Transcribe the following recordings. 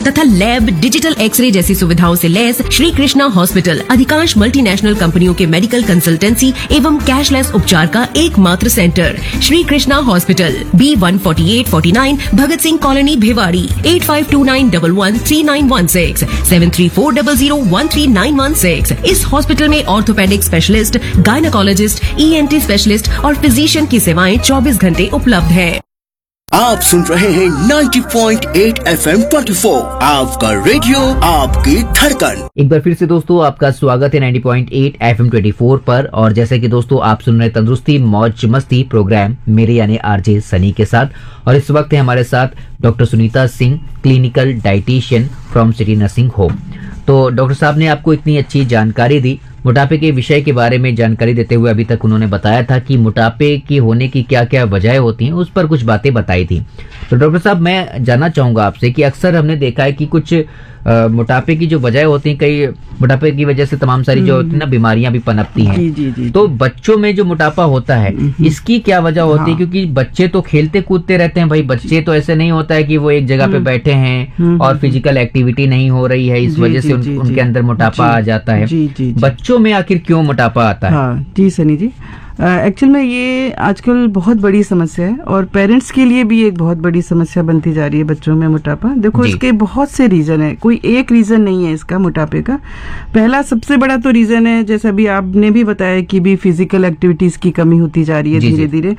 तथा lab, digital x ray जैसी सुविधाओं से लैस श्री कृष्णा हॉस्पिटल अधिकांश मल्टीनेशनल कंपनियों के मेडिकल कंसल्टेंसी एवं कैशलेस उपचार का एकमात्र centre. Shri Krishna hospital, B14849 Bhagat Singh colony, Bhiwadi. 8529113916 7340013916। इस हॉस्पिटल में orthopaedic specialist, gynaecologist, ENT specialist और फिजिशियन की सेवाएं 24 घंटे उपलब्ध है। आप सुन रहे हैं 90.8 FM 24, आपका रेडियो, आपकी धड़कन। एक बार फिर से दोस्तों आपका स्वागत है 90.8 FM 24 पर। और जैसे कि दोस्तों आप सुन रहे तंदुरुस्ती मौज मस्ती प्रोग्राम मेरे यानी RJ सनी के साथ। और इस वक्त है हमारे साथ doctor Sunita Singh, clinical dietitian from city nursing home. तो डॉक्टर साहब ने आपको इतनी अच्छी जानकारी दी मोटापे के विषय के बारे में। जानकारी देते हुए अभी तक उन्होंने बताया था कि मोटापे की होने की क्या क्या वजह होती हैं, उस पर कुछ बातें बताई थी। तो डॉक्टर साहब मैं जानना चाहूंगा आपसे कि अक्सर हमने देखा है कि कुछ मोटापे की जो वजह होती है, कई मोटापे की वजह से तमाम सारी जो होती है ना बीमारियां भी पनपती हैं। जी। तो बच्चों में जो मोटापा होता है इसकी क्या वजह होती है? क्योंकि बच्चे तो खेलते कूदते रहते हैं भाई, बच्चे तो ऐसे नहीं होता है कि वो एक जगह पे बैठे हैं और फिजिकल एक्टिविटी नहीं हो रही है, इस वजह से उनके अंदर मोटापा आ जाता है। बच्चों में आखिर क्यों मोटापा आता है? जी सनी जी, एक्चुअल में ये आजकल बहुत बड़ी समस्या है और पेरेंट्स के लिए भी एक बहुत बड़ी समस्या बनती जा रही है बच्चों में मोटापा। देखो इसके बहुत से रीजन है, कोई एक रीजन नहीं है इसका मोटापे का। पहला सबसे बड़ा तो रीजन है, जैसा भी आपने भी बताया कि भी फिजिकल एक्टिविटीज की कमी होती जा रही है धीरे धीरे।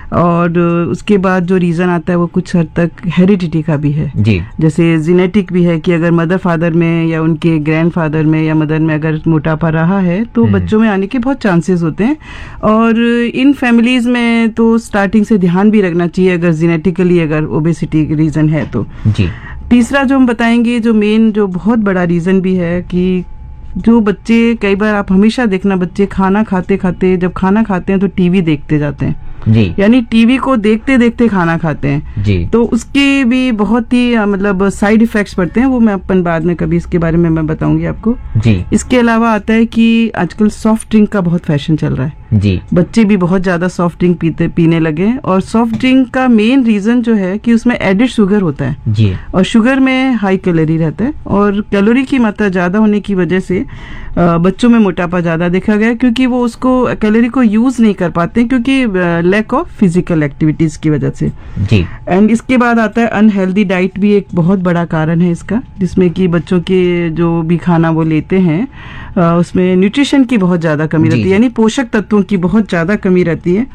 और उसके बाद जो रीजन आता है वो कुछ हद तक हेरिडिटी का भी है जी। जैसे जेनेटिक भी है कि अगर मदर फादर में या उनके ग्रैंडफादर में या मदर में अगर मोटापा रहा है तो बच्चों में आने के बहुत चांसेस होते हैं। और इन फैमिलीज में तो स्टार्टिंग से ध्यान भी रखना चाहिए अगर जेनेटिकली अगर ओबेसिटी रीजन है तो जी। तीसरा जो हम बताएंगे, जो मेन जो बहुत बड़ा रीजन भी है कि जो बच्चे, कई बार आप हमेशा देखना बच्चे खाना खाते खाते, जब खाना खाते हैं तो टीवी देखते जाते हैं जी, यानी टीवी को देखते देखते खाना खाते हैं जी। तो उसके भी बहुत ही मतलब साइड इफेक्ट्स पड़ते हैं, वो मैं अपन बाद में कभी इसके बारे में मैं बताऊंगी आपको जी। इसके अलावा आता है कि आजकल सॉफ्ट ड्रिंक का बहुत फैशन चल रहा है जी। बच्चे भी बहुत ज्यादा सॉफ्ट ड्रिंक पीने लगे हैं। और सॉफ्ट ड्रिंक का मेन रीजन जो है कि उसमें एडिड शुगर होता है जी। और शुगर में हाई कैलोरी रहता है और कैलोरी की मात्रा ज्यादा होने की वजह से बच्चों में मोटापा ज्यादा देखा गया, क्योंकि वो उसको कैलोरी को यूज नहीं कर पाते क्योंकि लैक ऑफ फिजिकल एक्टिविटीज की वजह से जी। एंड इसके बाद आता है अनहेल्दी डाइट, भी एक बहुत बड़ा कारण है इसका, जिसमें कि बच्चों के जो भी खाना वो लेते हैं उसमें न्यूट्रिशन की बहुत ज्यादा कमी रहती है, यानी पोषक तत्वों की बहुत ज्यादा कमी रहती है।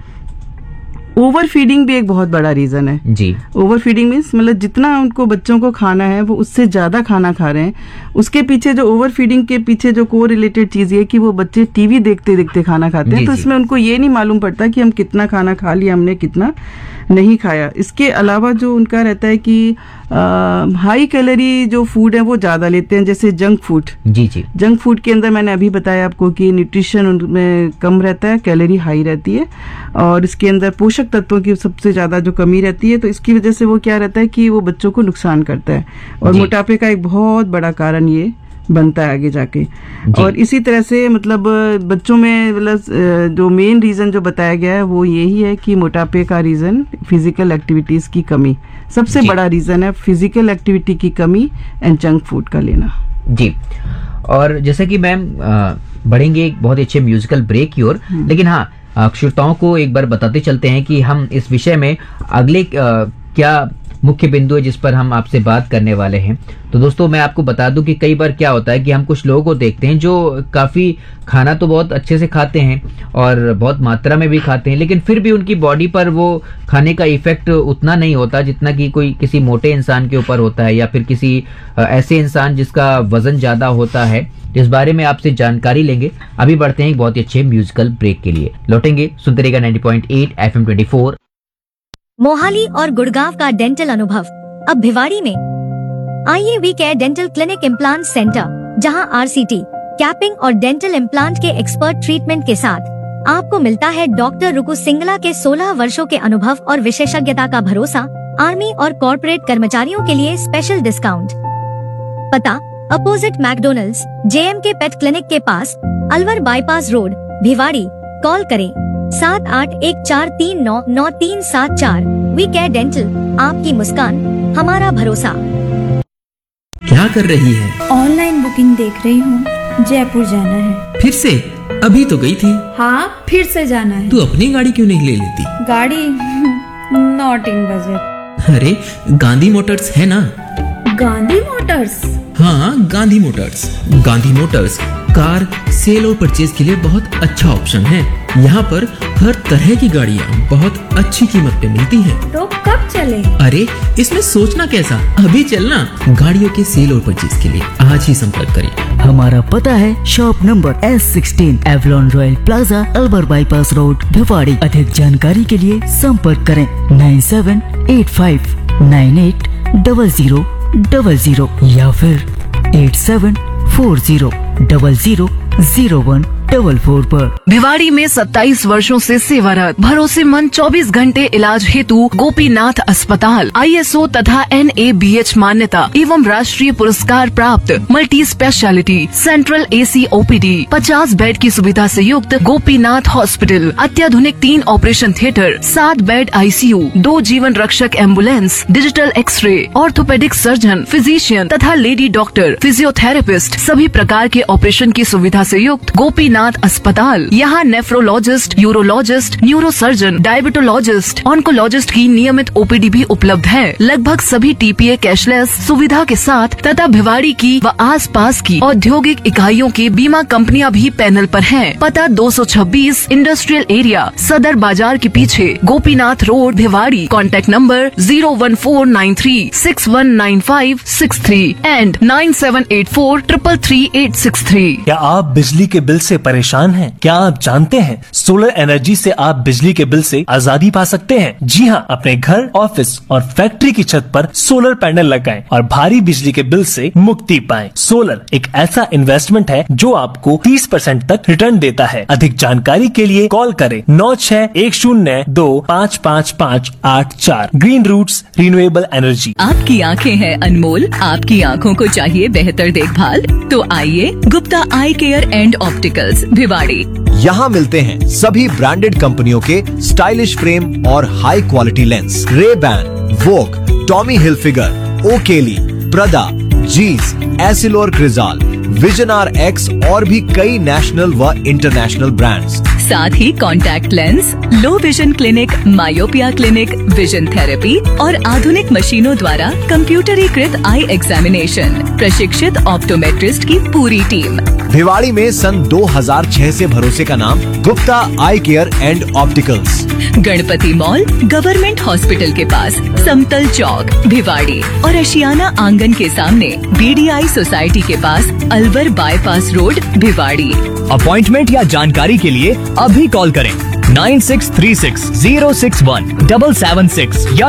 ओवर फीडिंग भी एक बहुत बड़ा रीजन है जी। ओवर फीडिंग मीन्स मतलब जितना उनको बच्चों को खाना है वो उससे ज्यादा खाना खा रहे हैं। उसके पीछे जो ओवर फीडिंग के पीछे जो को रिलेटेड चीज ये कि वो बच्चे टीवी देखते देखते खाना खाते हैं, तो इसमें उनको ये नहीं मालूम पड़ता कि हम कितना खाना खा लिया, हमने कितना नहीं खाया। इसके अलावा जो उनका रहता है कि हाई कैलोरी जो फूड है वो ज्यादा लेते हैं, जैसे जंक फूड जी। जंक फूड के अंदर मैंने अभी बताया आपको कि न्यूट्रिशन उनमें कम रहता है, कैलोरी हाई रहती है और इसके अंदर पोषक तत्वों की सबसे ज्यादा जो कमी रहती है। तो इसकी वजह से वो क्या रहता है कि वो बच्चों को नुकसान करता है और मोटापे का एक बहुत बड़ा कारण ये बनता है आगे जाके। और इसी तरह से मतलब बच्चों में मतलब जो मेन रीजन जो बताया गया है वो यही है कि मोटापे का रीजन फिजिकल एक्टिविटीज की कमी, सबसे बड़ा रीजन है फिजिकल एक्टिविटी की कमी एंड जंक फूड का लेना जी। और जैसे कि मैम बढ़ेंगे एक बहुत अच्छे म्यूजिकल ब्रेक की ओर, लेकिन हाँ श्रोताओं को एक बार बताते चलते हैं कि हम इस विषय में अगले क्या मुख्य बिंदु है जिस पर हम आपसे बात करने वाले हैं। तो दोस्तों मैं आपको बता दूं कि कई बार क्या होता है कि हम कुछ लोगों को देखते हैं जो काफी खाना तो बहुत अच्छे से खाते हैं और बहुत मात्रा में भी खाते हैं, लेकिन फिर भी उनकी बॉडी पर वो खाने का इफेक्ट उतना नहीं होता जितना कि कोई किसी मोटे इंसान के ऊपर होता है या फिर किसी ऐसे इंसान जिसका वजन ज्यादा होता है। इस बारे में आपसे जानकारी लेंगे। अभी बढ़ते हैं एक बहुत ही अच्छे म्यूजिकल ब्रेक के लिए, लौटेंगे सुनते रहेगा 90.8 FM 24। मोहाली और गुड़गांव का डेंटल अनुभव अब भिवाड़ी में। आइए we care dental clinic implant centre, जहां RCT, कैपिंग और डेंटल इम्प्लांट के एक्सपर्ट ट्रीटमेंट के साथ आपको मिलता है डॉक्टर रुकु सिंगला के 16 वर्षों के अनुभव और विशेषज्ञता का भरोसा। आर्मी और कॉर्पोरेट कर्मचारियों के लिए स्पेशल डिस्काउंट। पता opposite McDonald's, JMK pet clinic के पास, Alwar bypass road, Bhiwadi. Call करें 7814399374। वी केयर डेंटल, आपकी मुस्कान हमारा भरोसा। क्या क्या कर रही है? ऑनलाइन बुकिंग देख रही हूँ, जयपुर जाना है। फिर से? अभी तो गई थी। हाँ, फिर से जाना है। तू अपनी गाड़ी क्यों नहीं ले लेती? गाड़ी नॉट इन बजट। अरे गांधी मोटर्स है ना। गांधी मोटर्स? हाँ, Gandhi Motors. Gandhi Motors car cell और परचेज के लिए बहुत अच्छा ऑप्शन है। यहाँ पर हर तरह की गाड़ियाँ बहुत अच्छी कीमत पे मिलती हैं। तो कब चले? अरे इसमें सोचना कैसा, अभी चलना। गाड़ियों के सेल और परचेज के लिए आज ही संपर्क करें। हमारा पता है shop number S16 Avalon royal plaza Alwar bypass road Bhiwadi. अधिक जानकारी के लिए संपर्क करें 9785980000 या फिर 8740000144 पर। भिवाड़ी में 27 वर्षों से सेवारत भरोसेमंद 24 घंटे इलाज हेतु गोपीनाथ अस्पताल ISO तथा NABH मान्यता एवं राष्ट्रीय पुरस्कार प्राप्त multi speciality central AC OPD 50 bed की सुविधा से युक्त गोपीनाथ हॉस्पिटल। अत्याधुनिक 3 ऑपरेशन थिएटर, 7 बेड ICU, 2 जीवन रक्षक ambulance, digital x ray, orthopaedic surgeon, physician तथा लेडी डॉक्टर, फिजियोथेरेपिस्ट, सभी प्रकार के ऑपरेशन की सुविधा से युक्त गोपीनाथ अस्पताल। यहाँ nephrologist, urologist, neurosurgeon, diabetologist, oncologist की नियमित OPD भी उपलब्ध है। लगभग सभी TPA कैशलेस सुविधा के साथ तथा भिवाड़ी की व आसपास की औद्योगिक इकाइयों की बीमा कंपनियां भी पैनल पर हैं। पता 226 इंडस्ट्रियल एरिया, सदर बाजार के पीछे, Gopinath road, Bhiwadi. Contact number 01493619563 and 9784333863। क्या आप बिजली के बिल से परेशान हैं? क्या आप जानते हैं सोलर एनर्जी से आप बिजली के बिल से आजादी पा सकते हैं? जी हाँ, अपने घर, ऑफिस और फैक्ट्री की छत पर सोलर पैनल लगाएं और भारी बिजली के बिल से मुक्ति पाएं। सोलर एक ऐसा इन्वेस्टमेंट है जो आपको 30% तक रिटर्न देता है। अधिक जानकारी के लिए कॉल करें 9610255584। Green roots renewable energy. आपकी आँखें हैं अनमोल, आपकी आँखों को चाहिए बेहतर देखभाल, तो आइए गुप्ता आई केयर एंड ऑप्टिकल्स भिवाड़ी। यहाँ मिलते हैं सभी ब्रांडेड कंपनियों के स्टाइलिश फ्रेम और हाई क्वालिटी लेंस। रे-बैन, वोग, टॉमी हिलफिगर, ओकेली, प्रदा, जीस, एसिलोर क्रिजाल, विजन RX और भी कई नेशनल व इंटरनेशनल ब्रांड्स। साथ ही contact lens, low vision clinic, myopia clinic, vision therapy और आधुनिक मशीनों द्वारा कंप्यूटरीकृत आई एग्जामिनेशन, प्रशिक्षित ऑप्टोमेट्रिस्ट की पूरी टीम। भिवाड़ी में सन 2006 से भरोसे का नाम गुप्ता आई care and opticals. Ganpati mall, government hospital के पास, समतल चौक, भिवाड़ी और अशियाना आंगन के सामने, BDI सोसाइटी के पास, Alwar bypass road, Bhiwadi. Appointment या जानकारी के लिए अभी कॉल करें 9636061776 या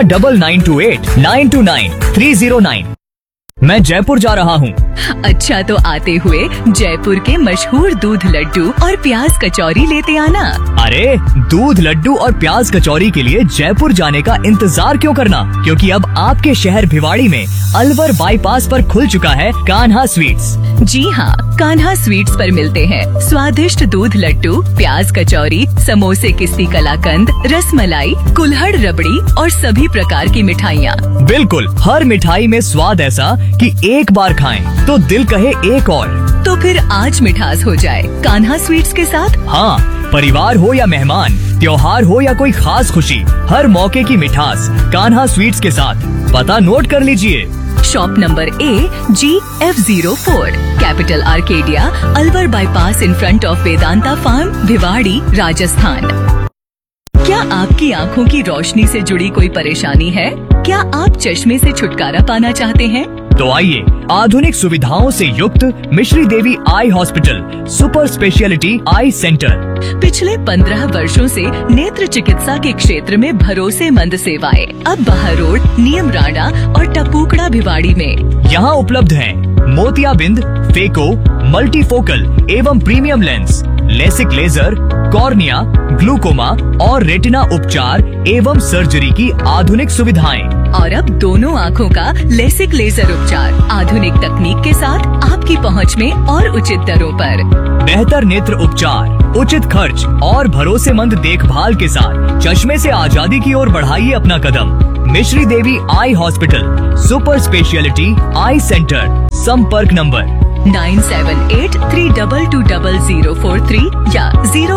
9928929309। मैं जयपुर जा रहा हूँ। अच्छा, तो आते हुए जयपुर के मशहूर दूध लड्डू और प्याज कचौरी लेते आना। अरे दूध लड्डू और प्याज कचौरी के लिए जयपुर जाने का इंतजार क्यों करना, क्योंकि अब आपके शहर भिवाड़ी में अलवर बाईपास पर खुल चुका है कान्हा स्वीट्स। जी हाँ, कान्हा स्वीट्स पर मिलते हैं स्वादिष्ट दूध लड्डू, प्याज कचौरी, समोसे, किस्ती कलाकंद, रसमलाई, कुल्हड़ रबड़ी और सभी प्रकार की मिठाइयाँ। बिल्कुल, हर मिठाई में स्वाद ऐसा कि एक बार खाएं तो दिल कहे एक और। तो फिर आज मिठास हो जाए कान्हा स्वीट्स के साथ। हाँ, परिवार हो या मेहमान, त्योहार हो या कोई खास खुशी, हर मौके की मिठास कान्हा स्वीट्स के साथ। पता नोट कर लीजिए। Shop number AGF04, capital Arcadia, Alwar bypass in front of Vedanta farm, Bhiwadi, Rajasthan. क्या आपकी आँखों की रोशनी से जुड़ी कोई परेशानी है? क्या आप चश्मे से छुटकारा पाना चाहते हैं? तो आइए आधुनिक सुविधाओं से युक्त मिश्री देवी आई हॉस्पिटल सुपर स्पेशलिटी आई सेंटर। पिछले 15 वर्षों से नेत्र चिकित्सा के क्षेत्र में भरोसेमंद सेवाएं। अब बाहर रोड, नियम राणा और टपूकड़ा भिवाड़ी में। यहाँ उपलब्ध हैं मोतियाबिंद, फेको, मल्टीफोकल एवं premium lens, LASIK laser, cornea, glaucoma और रेटिना उपचार एवं सर्जरी की आधुनिक सुविधाएं। और अब दोनों आँखों का लेसिक लेजर उपचार आधुनिक तकनीक के साथ आपकी पहुंच में और उचित दरों पर। बेहतर नेत्र उपचार, उचित खर्च और भरोसेमंद देखभाल के साथ चश्मे से आजादी की ओर बढ़ाइए अपना कदम। मिश्री देवी आई हॉस्पिटल, सुपर स्पेशलिटी आई सेंटर। संपर्क नंबर 9783220043 या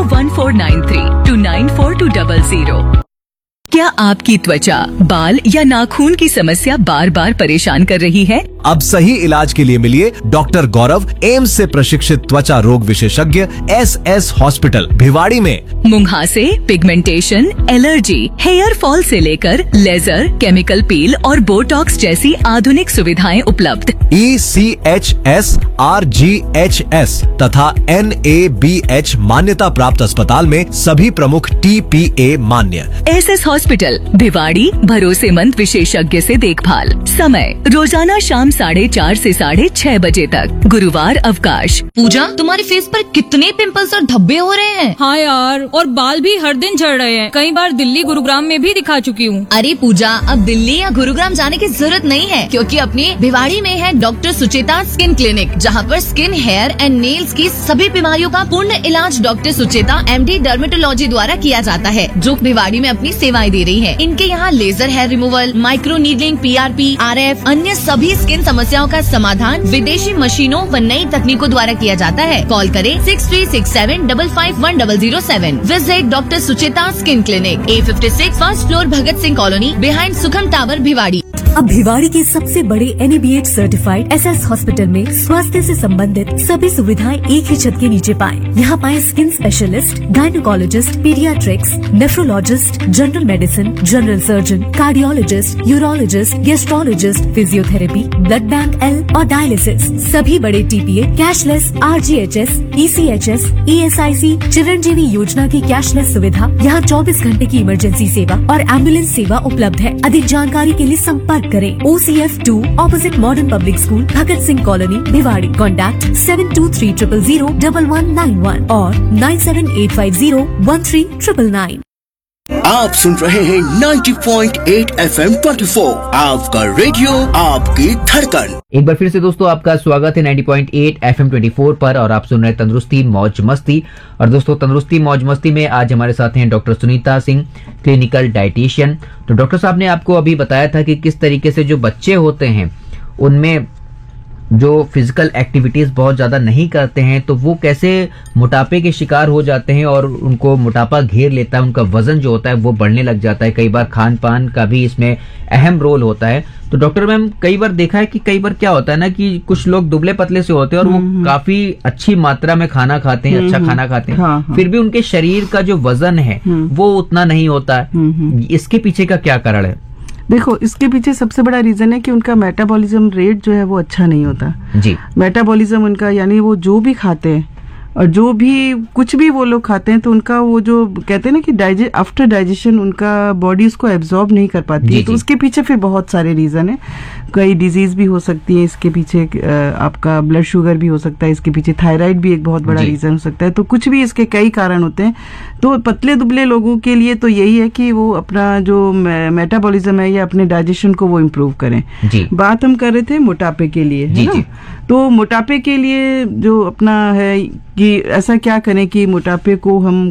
01493294200। क्या आपकी त्वचा, बाल या नाखून की समस्या बार बार परेशान कर रही है? अब सही इलाज के लिए मिलिए डॉक्टर गौरव, एम्स से प्रशिक्षित त्वचा रोग विशेषज्ञ, SS हॉस्पिटल भिवाड़ी में। मुंहासे, पिगमेंटेशन, एलर्जी, हेयर फॉल से लेकर लेजर, केमिकल पील और बोटॉक्स जैसी आधुनिक सुविधाएं उपलब्ध। ECHS, RGHS तथा NABH मान्यता प्राप्त अस्पताल में सभी प्रमुख TPA मान्य। SS हॉस्पिटल भिवाड़ी, भरोसेमंद विशेषज्ञ से देखभाल। समय रोजाना शाम 4:30 से 6:30 बजे तक। गुरुवार अवकाश। पूजा, तुम्हारे फेस पर कितने पिंपल्स और धब्बे हो रहे हैं? हाँ यार, और बाल भी हर दिन झड़ रहे हैं। कई बार दिल्ली, गुरुग्राम में भी दिखा चुकी हूँ। अरे पूजा, अब दिल्ली या गुरुग्राम जाने की जरूरत नहीं है, क्योंकि अपने भिवाड़ी में है डॉक्टर सुचेता स्किन क्लिनिक, जहाँ पर स्किन, हेयर एंड नेल्स की सभी बीमारियों का पूर्ण इलाज डॉक्टर सुचेता MD डर्मेटोलॉजी द्वारा किया जाता है, जो भिवाड़ी में अपनी सेवाएं दे रही है। इनके यहाँ laser hair removal, micro needling, PRP, RF, अन्य सभी स्किन समस्याओं का समाधान विदेशी मशीनों व नई तकनीकों द्वारा किया जाता है। कॉल करें 6367551007। Visit doctor Sucheta skin clinic, A56, first floor, Bhagat Singh colony, behind सुखम टावर, भिवाड़ी। अब भिवाड़ी के सबसे बड़े NABH सर्टिफाइड SS हॉस्पिटल में स्वास्थ्य से संबंधित सभी सुविधाएं एक ही छत के नीचे पाएं। यहाँ पाएं skin specialist, gynaecologist, paediatrics, nephrologist, general medicine, general surgeon, cardiologist, urologist, gastrologist, physiotherapy, blood bank L और डायलिसिस। सभी बड़े TPA, cashless, RGHS, ECHS, ESIC, Chiranjeevi योजना की कैशलेस सुविधा। यहाँ 24 घंटे की इमरजेंसी सेवा और एम्बुलेंस सेवा उपलब्ध है। अधिक जानकारी के लिए संपर्क करें OCF 2 opposite modern public school, Bhagat Singh colony, Bhiwadi. Contact 7230000191 और 9785013999। आप सुन रहे हैं 90.8 FM 24, आपका रेडियो, आपकी धड़कन। एक बार फिर से दोस्तों आपका स्वागत है 90.8 FM 24 पर और आप सुन रहे हैं तंदुरुस्ती मौज मस्ती। और दोस्तों तंदुरुस्ती मौज मस्ती में आज हमारे साथ हैं doctor Sunita Singh, clinical dietitian. तो डॉक्टर साहब ने आपको अभी बताया था कि किस तरीके से जो बच्चे होते हैं उनमें जो फिजिकल एक्टिविटीज बहुत ज्यादा नहीं करते हैं तो वो कैसे मोटापे के शिकार हो जाते हैं और उनको मोटापा घेर लेता है, उनका वजन जो होता है वो बढ़ने लग जाता है। कई बार खान पान का भी इसमें अहम रोल होता है। तो डॉक्टर मैम, कई बार देखा है कि कई बार क्या होता है ना कि कुछ लोग दुबले पतले से होते हैं और वो काफी अच्छी मात्रा में खाना खाते हैं, अच्छा खाना खाते हैं, हाँ। फिर भी उनके शरीर का जो वजन है वो उतना नहीं होता है। इसके पीछे का क्या कारण है? देखो, इसके पीछे सबसे बड़ा रीजन है कि उनका मेटाबॉलिज्म रेट जो है वो अच्छा नहीं होता जी। मेटाबॉलिज्म उनका, यानी वो जो भी खाते हैं और जो भी कुछ भी वो लोग खाते हैं तो उनका वो जो कहते हैं ना कि आफ्टर डाइजेशन उनका बॉडी उसको एब्जॉर्ब नहीं कर पाती है। तो उसके पीछे फिर बहुत सारे रीजन है। कई डिजीज भी हो सकती है इसके पीछे, आपका ब्लड शुगर भी हो सकता है इसके पीछे, थायराइड भी एक बहुत बड़ा रीजन हो सकता है। तो कुछ भी इसके कई कारण होते हैं। तो पतले दुबले लोगों के लिए तो यही है कि वो अपना जो मेटाबॉलिज्म है या अपने डाइजेशन को वो इम्प्रूव करें। बात हम कर रहे थे मोटापे के लिए, है ना? तो मोटापे के लिए जो अपना है कि ऐसा क्या करें कि मोटापे को हम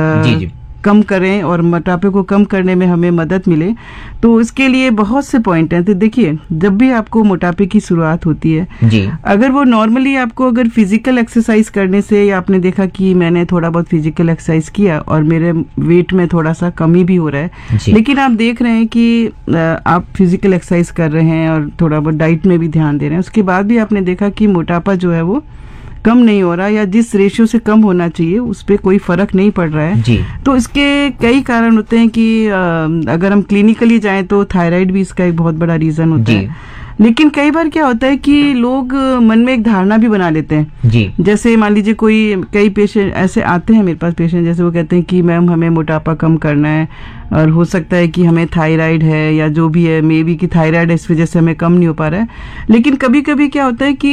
कम करें और मोटापे को कम करने में हमें मदद मिले। तो इसके लिए बहुत से पॉइंट हैं। तो देखिए, जब भी आपको मोटापे की शुरुआत होती है जी, अगर वो नॉर्मली आपको अगर फिजिकल एक्सरसाइज करने से, या आपने देखा कि मैंने थोड़ा बहुत फिजिकल एक्सरसाइज किया और मेरे वेट में थोड़ा सा कमी भी हो रहा है, लेकिन आप देख रहे हैं कि आप फिजिकल एक्सरसाइज कर रहे हैं और थोड़ा बहुत डाइट में भी ध्यान दे रहे हैं, उसके बाद भी आपने देखा कि मोटापा जो है वो कम नहीं हो रहा या जिस रेशियो से कम होना चाहिए उस पर कोई फर्क नहीं पड़ रहा है जी। तो इसके कई कारण होते हैं कि अगर हम क्लिनिकली जाएं तो थायराइड भी इसका एक बहुत बड़ा रीजन होता है। लेकिन कई बार क्या होता है कि लोग मन में एक धारणा भी बना लेते हैं जी। जैसे मान लीजिए कई पेशेंट ऐसे आते हैं मेरे पास, पेशेंट जैसे वो कहते हैं कि मैम हमें मोटापा कम करना है और हो सकता है कि हमें थायराइड है या जो भी है, मे बी कि थायराइड है इस वजह से हमें कम नहीं हो पा रहा है। लेकिन कभी कभी क्या होता है कि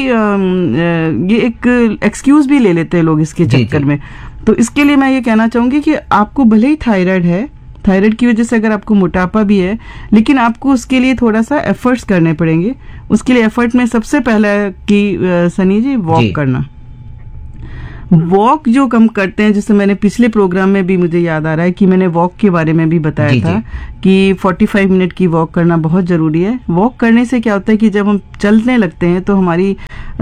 ये एक एक्सक्यूज भी ले लेते हैं लोग इसके चक्कर में। तो इसके लिए मैं ये कहना चाहूंगी कि आपको भले ही थायराइड है थायराइड की वजह से अगर आपको मोटापा भी है, लेकिन आपको उसके लिए थोड़ा सा एफर्ट्स करने पड़ेंगे। उसके लिए एफर्ट में सबसे पहला कि सनी जी वॉक करना। वॉक जो कम करते हैं, जैसे मैंने पिछले प्रोग्राम में भी मुझे याद आ रहा है कि मैंने वॉक के बारे में भी बताया था कि 45 मिनट की वॉक करना बहुत जरूरी है। वॉक करने से क्या होता है कि जब हम चलने लगते हैं तो हमारी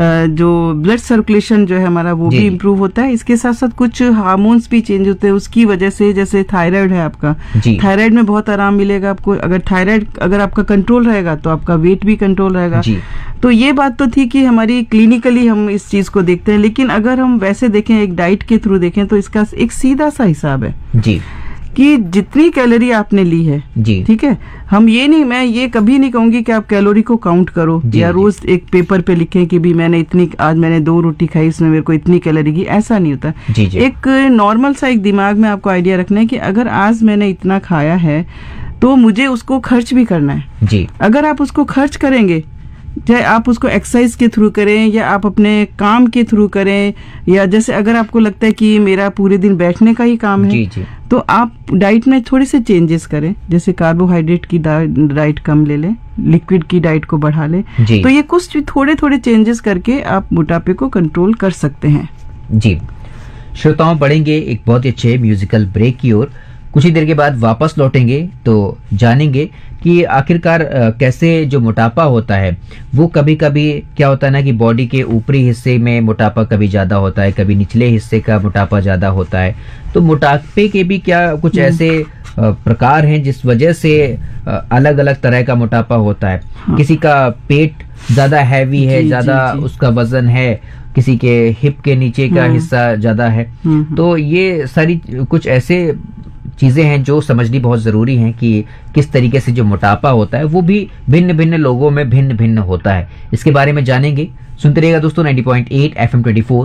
जो ब्लड सर्कुलेशन जो है हमारा वो भी इम्प्रूव होता है। इसके साथ साथ कुछ हार्मोन्स भी चेंज होते हैं उसकी वजह से। जैसे थायराइड है आपका, थायराइड में बहुत आराम मिलेगा आपको। अगर थायराइड अगर आपका कंट्रोल रहेगा तो आपका वेट भी कंट्रोल रहेगा। तो ये बात तो थी कि हमारी क्लिनिकली हम इस चीज को देखते हैं, लेकिन अगर हम वैसे देखें, एक डाइट के थ्रू देखें, तो इसका एक सीधा सा हिसाब है कि जितनी कैलोरी आपने ली है, ठीक है, हम ये नहीं, मैं ये कभी नहीं कहूंगी कि आप कैलोरी को काउंट करो या रोज एक पेपर पे लिखें कि भी मैंने इतनी, आज मैंने 2 रोटी खाई, इसमें मेरे को इतनी कैलोरी की, ऐसा नहीं होता। एक नॉर्मल सा एक दिमाग में आपको आइडिया रखना है कि अगर आज मैंने इतना खाया है तो मुझे उसको खर्च भी करना है। अगर आप उसको खर्च करेंगे, चाहे आप उसको एक्सरसाइज के थ्रू करें या आप अपने काम के थ्रू करें, या जैसे अगर आपको लगता है कि मेरा पूरे दिन बैठने का ही काम है, तो आप डाइट में थोड़े से चेंजेस करें। जैसे कार्बोहाइड्रेट की डाइट कम ले लें, लिक्विड की डाइट को बढ़ा लें। तो ये कुछ थोड़े थोड़े चेंजेस करके आप मोटापे को कंट्रोल कर सकते हैं। जी श्रोताओं, बढ़ेंगे एक बहुत ही अच्छे म्यूजिकल ब्रेक की ओर। कुछ ही देर के बाद वापस लौटेंगे तो जानेंगे कि आखिरकार कैसे जो मोटापा होता है वो कभी कभी क्या होता है ना कि बॉडी के ऊपरी हिस्से में मोटापा कभी ज्यादा होता है, कभी निचले हिस्से का मोटापा ज्यादा होता है। तो मोटापे के भी क्या कुछ ऐसे प्रकार हैं जिस वजह से अलग अलग तरह का मोटापा होता है। किसी का पेट ज्यादा हैवी है, ज्यादा उसका वजन है, किसी के हिप के नीचे का हिस्सा ज्यादा है। तो ये सारी कुछ ऐसे चीजें हैं जो समझनी बहुत जरूरी है कि किस तरीके से जो मोटापा होता है वो भी भिन्न भिन्न लोगों में भिन्न भिन्न होता है। इसके बारे में जानेंगे, सुनते रहिएगा दोस्तों 90.8 FM 24।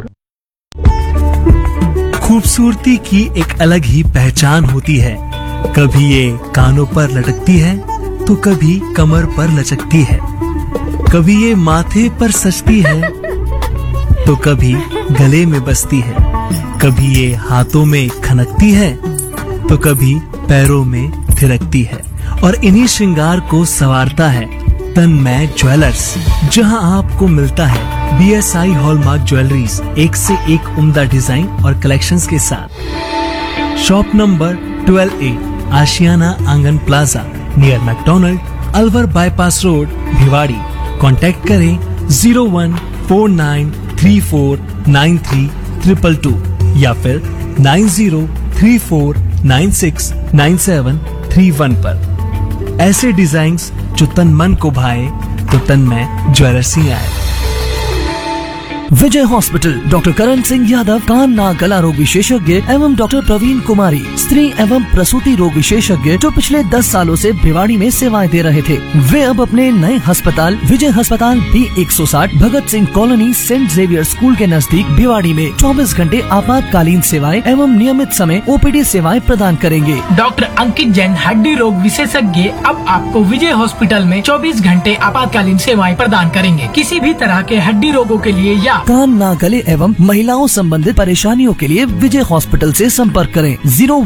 खूबसूरती की एक अलग ही पहचान होती है। कभी ये कानों पर लटकती है तो कभी कमर पर लचकती है, कभी ये माथे पर सजती है तो कभी गले में बसती है, कभी ये हाथों में खनकती है तो कभी पैरों में थिरकती है। और इन्हीं श्रृंगार को संवारता है तन्मय ज्वेलर्स, जहां आपको मिलता है BSI हॉलमार्क ज्वेलरीज, एक से एक उम्दा डिजाइन और कलेक्शंस के साथ। शॉप नंबर 12A, आशियाना आंगन plaza, near McDonald, Alwar bypass road, Bhiwadi. Contact करें 0149349322 या फिर 9034969731 पर। ऐसे डिजाइन्स जो तन मन को भाए तो तन्मय ज्वेलर्स ही आए। विजय हॉस्पिटल, डॉक्टर करण सिंह यादव, कान नाक गला रोग विशेषज्ञ एवं डॉक्टर प्रवीण कुमारी, स्त्री एवं प्रसूति रोग विशेषज्ञ, जो पिछले 10 सालों से भिवाड़ी में सेवाएं दे रहे थे। वे अब अपने नए अस्पताल विजय अस्पताल B160 Bhagat Singh colony Saint Xavier school के नजदीक भिवाड़ी में 24 घंटे आपातकालीन सेवाएं एवं नियमित समय OPD सेवाएं प्रदान करेंगे। डॉक्टर अंकित जैन, हड्डी रोग विशेषज्ञ, अब आपको विजय हॉस्पिटल में 24 घंटे आपातकालीन सेवाएं प्रदान करेंगे। किसी भी तरह के हड्डी रोगों के लिए या कान नाक गले एवं महिलाओं संबंधित परेशानियों के लिए विजय हॉस्पिटल से संपर्क करें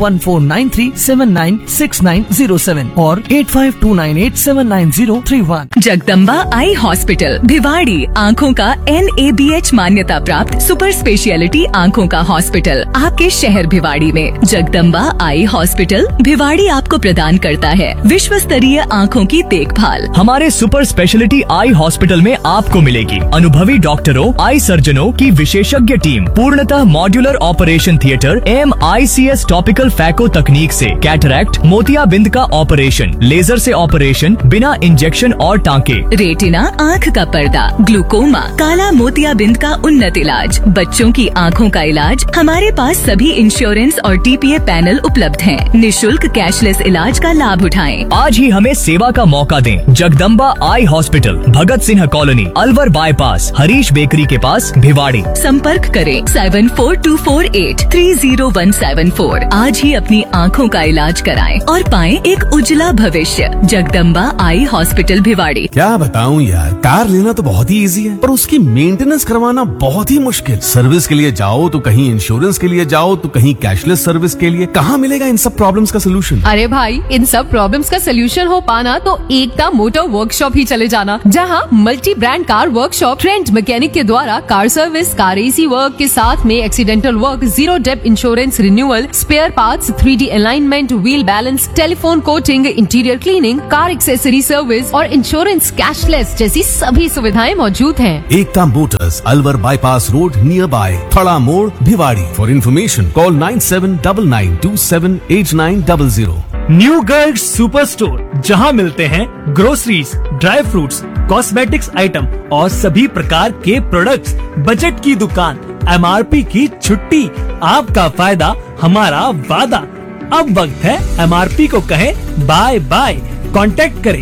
01493796907 और 8529879031। जगदम्बा आई हॉस्पिटल भिवाड़ी, आँखों का NABH मान्यता प्राप्त सुपर स्पेशलिटी आँखों का हॉस्पिटल आपके शहर भिवाड़ी में। जगदम्बा आई हॉस्पिटल भिवाड़ी आपको प्रदान करता है विश्व स्तरीय आँखों की देखभाल। हमारे सुपर स्पेशलिटी आई हॉस्पिटल में आपको मिलेगी अनुभवी डॉक्टरों, आई सर्जनों की विशेषज्ञ टीम, पूर्णतः modular operation theatre, MICS topical phaco तकनीक से कैटरैक्ट, मोतियाबिंद का ऑपरेशन, लेजर से ऑपरेशन बिना इंजेक्शन और टांके, रेटिना आँख का पर्दा, ग्लूकोमा, काला मोतियाबिंद का उन्नत इलाज, बच्चों की आँखों का इलाज। हमारे पास सभी इंश्योरेंस और TPA पैनल उपलब्ध हैं। निःशुल्क कैशलेस इलाज का लाभ उठाएं। आज ही हमें सेवा का मौका दें। Jagdamba eye hospital, Bhagat Singh colony, Alwar bypass, Harish bakery के पास, बाईपास भिवाड़ी। संपर्क करें 7424830174। आज ही अपनी आँखों का इलाज कराएं और पाएं एक उज्जवला भविष्य। Jagdamba eye hospital Bhiwadi. क्या बताऊं यार, कार लेना तो बहुत ही इजी है पर उसकी मेंटेनेंस करवाना बहुत ही मुश्किल। सर्विस के लिए जाओ तो कहीं इंश्योरेंस के लिए जाओ तो कहीं कैशलेस सर्विस के लिए। कहाँ मिलेगा इन सब प्रॉब्लम्स का सोल्यूशन? अरे भाई, इन सब प्रॉब्लम्स का सोल्यूशन हो पाना तो एकता मोटर वर्कशॉप ही चले जाना, जहां multi brand car workshop trend mechanic के द्वारा car service, car AC work के साथ में accidental work, zero depth insurance renewal, spare parts, 3D alignment, wheel balance, telephone coating, interior cleaning, car accessory service और insurance cashless जैसी सभी सुविधाएं मौजूद हैं। एकता Motors, Alwar bypass road, near by थड़ा मोड़, Bhiwadi. For information call 9799278900। New Garg super store, जहां मिलते हैं groceries, dry fruits, cosmetics item और सभी प्रकार के प्रोडक्ट्स। बजट की दुकान, MRP की छुट्टी, आपका फायदा हमारा वादा। अब वक्त है MRP को कहें बाय बाय। कांटेक्ट करें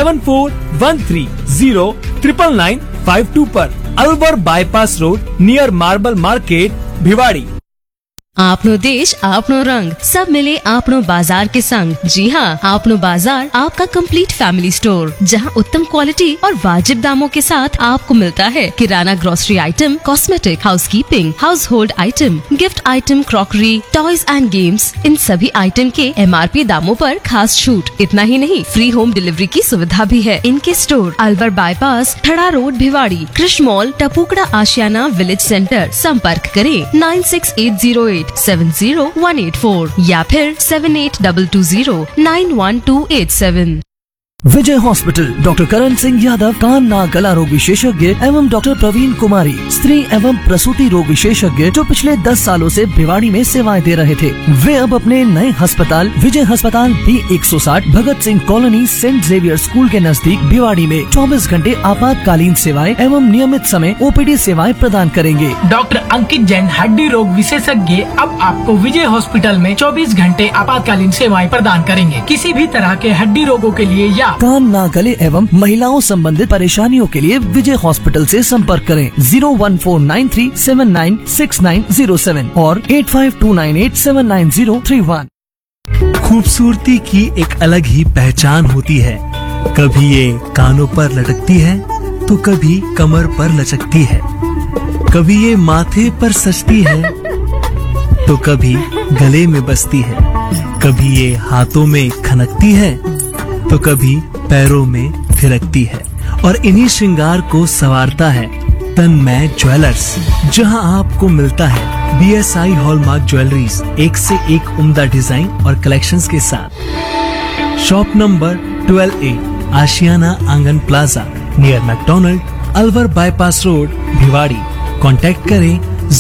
7413099952 पर, Alwar bypass road, near marble market, Bhiwadi. आपनो देश आपनो रंग, सब मिले आपनो बाजार के संग। जी हाँ, आपनो बाजार आपका कंप्लीट फैमिली स्टोर, जहाँ उत्तम क्वालिटी और वाजिब दामों के साथ आपको मिलता है किराना, grocery item, cosmetic, housekeeping, house hold item, gift item, crockery, toys and games. इन सभी आइटम के MRP दामों पर खास छूट। इतना ही नहीं, फ्री होम डिलीवरी की सुविधा भी है। इनके स्टोर अलवर बाईपास, ठड़ा रोड, भिवाड़ी, कृष्ण मॉल, टपुकड़ा आशियाना विलेज सेंटर। संपर्क करें 9680870184 या फिर 7822091287। विजय हॉस्पिटल, डॉक्टर करण सिंह यादव, कान नाक गला रोग विशेषज्ञ एवं डॉक्टर प्रवीण कुमारी, स्त्री एवं प्रसूति रोग विशेषज्ञ, जो पिछले 10 सालों से भिवाड़ी में सेवाएं दे रहे थे। वे अब अपने नए अस्पताल विजय अस्पताल B160 Bhagat Singh colony, Saint Xavier school के नजदीक भिवाड़ी में 24 घंटे आपातकालीन सेवाएं एवं नियमित समय OPD सेवाएं प्रदान करेंगे। डॉक्टर अंकित जैन, हड्डी रोग विशेषज्ञ, अब आपको विजय हॉस्पिटल में 24 घंटे आपातकालीन सेवाएं प्रदान करेंगे। किसी भी तरह के हड्डी रोगों के लिए या कान नाक गले एवं महिलाओं संबंधित परेशानियों के लिए विजय हॉस्पिटल से संपर्क करें 01493796907 और 8529879031। खूबसूरती की एक अलग ही पहचान होती है। कभी ये कानों पर लटकती है तो कभी कमर पर लचकती है, कभी ये माथे पर सजती है तो कभी गले में बसती है, कभी ये हाथों में खनकती है तो कभी पैरों में थिरकती है। और इन्हीं श्रृंगार को संवारता है तन्मय ज्वेलर्स, जहां आपको मिलता है BSI हॉलमार्क ज्वेलरीज, एक से एक उम्दा डिजाइन और कलेक्शंस के साथ। शॉप नंबर 12A, आशियाना आंगन plaza, near McDonald, Alwar bypass road, Bhiwadi. Contact करें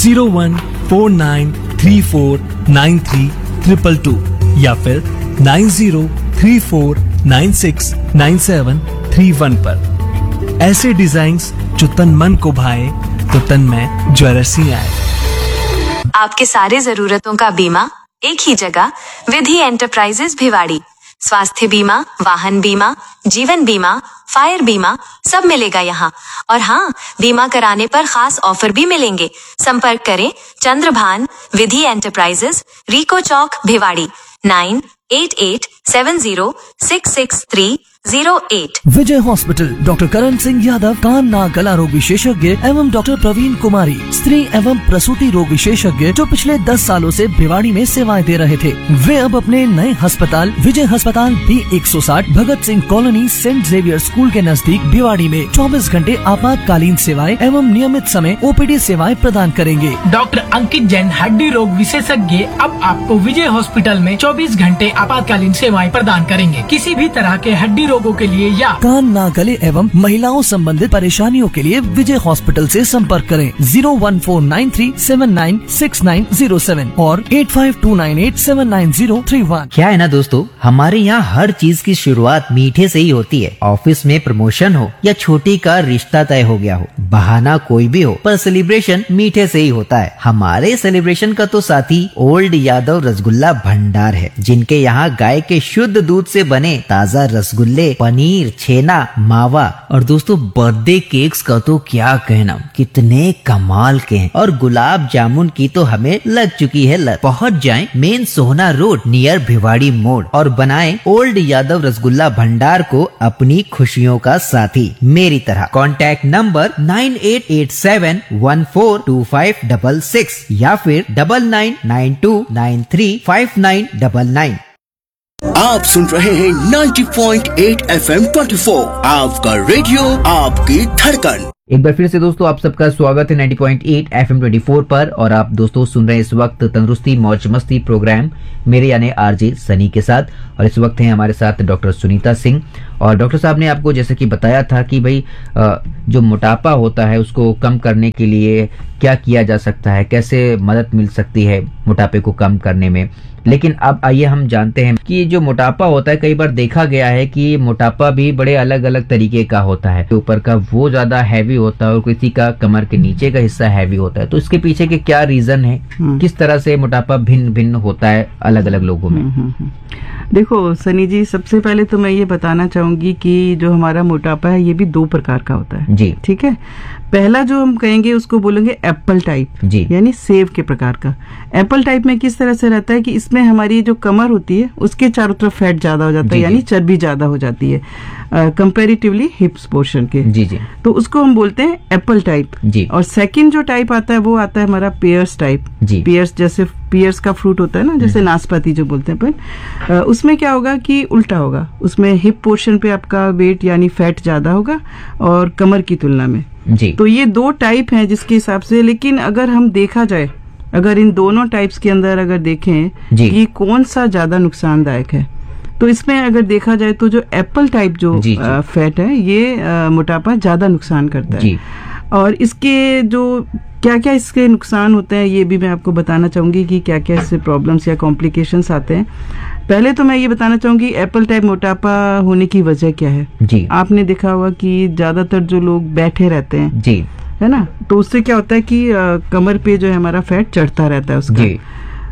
0149349322 या फिर 9034969731 पर। ऐसे डिजाइन्स जो तन मन को भाए तो तन में ज्वेलर्स ही आए। आपके सारे जरूरतों का बीमा एक ही जगह, विधि एंटरप्राइजेज भिवाड़ी। स्वास्थ्य बीमा, वाहन बीमा, जीवन बीमा, फायर बीमा, सब मिलेगा यहाँ। और हाँ, बीमा कराने पर खास ऑफर भी मिलेंगे। संपर्क करें चंद्रभान विधि एंटरप्राइजेज, रिको चौक, भिवाड़ी। 9887066308। विजय हॉस्पिटल, डॉक्टर करण सिंह यादव, कान नाक गला रोग विशेषज्ञ एवं डॉक्टर प्रवीण कुमारी, स्त्री एवं प्रसूति रोग विशेषज्ञ, जो पिछले 10 सालों से भिवाड़ी में सेवाएं दे रहे थे। वे अब अपने नए अस्पताल विजय अस्पताल B160 Bhagat Singh colony, Saint Xavier school के नजदीक भिवाड़ी में 24 घंटे आपातकालीन सेवाएं एवं नियमित समय OPD सेवाएं प्रदान करेंगे। डॉक्टर अंकित जैन, हड्डी रोग विशेषज्ञ, अब आपको विजय हॉस्पिटल में 24 घंटे आपातकालीन सेवाएं प्रदान करेंगे। किसी भी तरह के हड्डी रोगों के लिए या कान नाक गले एवं महिलाओं संबंधित परेशानियों के लिए विजय हॉस्पिटल से संपर्क करें 01493796907 और 8529879031। क्या है ना दोस्तों, हमारे यहाँ हर चीज की शुरुआत मीठे से ही होती है। ऑफिस में प्रमोशन हो या छोटी का रिश्ता तय हो गया हो, बहाना कोई भी हो, पर सेलिब्रेशन मीठे से ही होता है। हमारे सेलिब्रेशन का तो साथी ओल्ड यादव रसगुल्ला भंडार है, जिनके यहाँ गाय के शुद्ध दूध से बने ताजा रसगुल्ले केले, पनीर, छेना, मावा और दोस्तों बर्थडे केक्स का तो क्या कहना, कितने कमाल के हैं। और गुलाब जामुन की तो हमें लग चुकी है लत। पहुंच जाएं मेन सोहना रोड नियर भिवाड़ी मोड़ और बनाएं ओल्ड यादव रसगुल्ला भंडार को अपनी खुशियों का साथी मेरी तरह। कॉन्टैक्ट नंबर 9887142566 या फिर 9992935999। आप सुन रहे हैं 90.8 FM 24 आपका रेडियो आपकी धड़कन। एक बार फिर से दोस्तों आप सबका स्वागत है 90.8 FM 24 पर और आप दोस्तों सुन रहे हैं इस वक्त तंदुरुस्ती मौज मस्ती प्रोग्राम मेरे यानी आरजे सनी के साथ। और इस वक्त हैं हमारे साथ डॉक्टर सुनीता सिंह। और डॉक्टर साहब ने आपको जैसे कि बताया था कि भाई जो मोटापा होता है उसको कम करने के लिए क्या किया जा सकता है, कैसे मदद मिल सकती है मोटापे को कम करने में। लेकिन अब आइए हम जानते हैं कि जो मोटापा होता है, कई बार देखा गया है कि मोटापा भी बड़े अलग अलग तरीके का होता है। ऊपर का वो ज्यादा हैवी होता है और किसी का कमर के नीचे का हिस्सा हैवी होता है। तो इसके पीछे के क्या रीजन है, किस तरह से मोटापा भिन्न भिन्न होता है अलग अलग लोगों में? देखो सनी जी, सबसे पहले तो मैं ये बताना चाहूंगी कि जो हमारा मोटापा है ये भी दो प्रकार का होता है जी। ठीक है, पहला जो हम कहेंगे उसको बोलेंगे एप्पल टाइप जी, यानी सेब के प्रकार का। एप्पल टाइप में किस तरह से रहता है कि इसमें हमारी जो कमर होती है उसके चारों तरफ फैट ज्यादा हो जाता है, यानी चर्बी ज्यादा हो जाती है कंपैरेटिवली हिप्स पोर्शन के। जी जी, तो उसको हम बोलते हैं एप्पल टाइप जी। और सेकंड जो टाइप आता है वो आता है हमारा पियर्स टाइप जी। पियर्स जैसे पियर्स का फ्रूट होता है ना, जैसे नाशपाती जो बोलते हैं अपन, उसमें क्या होगा कि उल्टा होगा, उसमें हिप पोर्शन पे आपका वेट यानी फैट ज्यादा होगा और कमर की तुलना में जी। तो ये दो टाइप हैं जिसके हिसाब से। लेकिन अगर हम देखा जाए, अगर इन दोनों टाइप्स के अंदर अगर देखें कि कौन सा ज्यादा नुकसानदायक है, तो इसमें अगर देखा जाए तो जो एप्पल टाइप जो फैट है ये मोटापा ज्यादा नुकसान करता है। और इसके जो क्या क्या इसके नुकसान होते हैं ये भी मैं आपको बताना चाहूंगी कि क्या क्या इससे प्रॉब्लम्स या कॉम्प्लिकेशंस आते हैं। पहले तो मैं ये बताना चाहूंगी एप्पल टाइप मोटापा होने की वजह क्या है जी। आपने देखा होगा कि ज्यादातर जो लोग बैठे रहते हैं जी, है ना, तो उससे क्या होता है कि कमर पे जो है हमारा फैट चढ़ता रहता है उसका जी।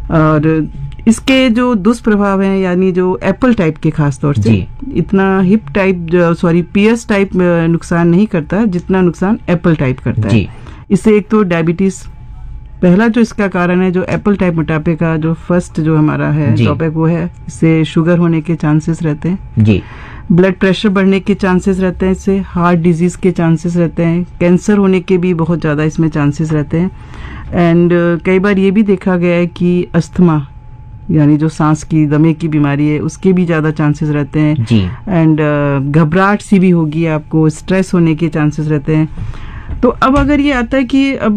और इसके जो दुष्प्रभाव हैं यानी जो एप्पल टाइप के खास तौर से इतना हिप टाइप पियर्स टाइप नुकसान नहीं करता जितना नुकसान एप्पल टाइप करता है। इससे एक तो डायबिटीज पहला जो इसका कारण है, जो एप्पल टाइप मोटापे का जो फर्स्ट जो हमारा है टॉपिक वो है, इससे शुगर होने के चांसेस रहते हैं जी। ब्लड प्रेशर बढ़ने के चांसेस रहते हैं, इससे हार्ट डिजीज के चांसेस रहते हैं, कैंसर होने के भी बहुत ज्यादा इसमें चांसेस रहते हैं। एंड कई बार ये भी देखा गया है कि अस्थमा यानी जो सांस की दमे की बीमारी है उसके भी ज्यादा चांसेस रहते हैं जी। एंड घबराहट सी भी होगी आपको, स्ट्रेस होने के चांसेस रहते हैं। तो अब अगर ये आता है कि अब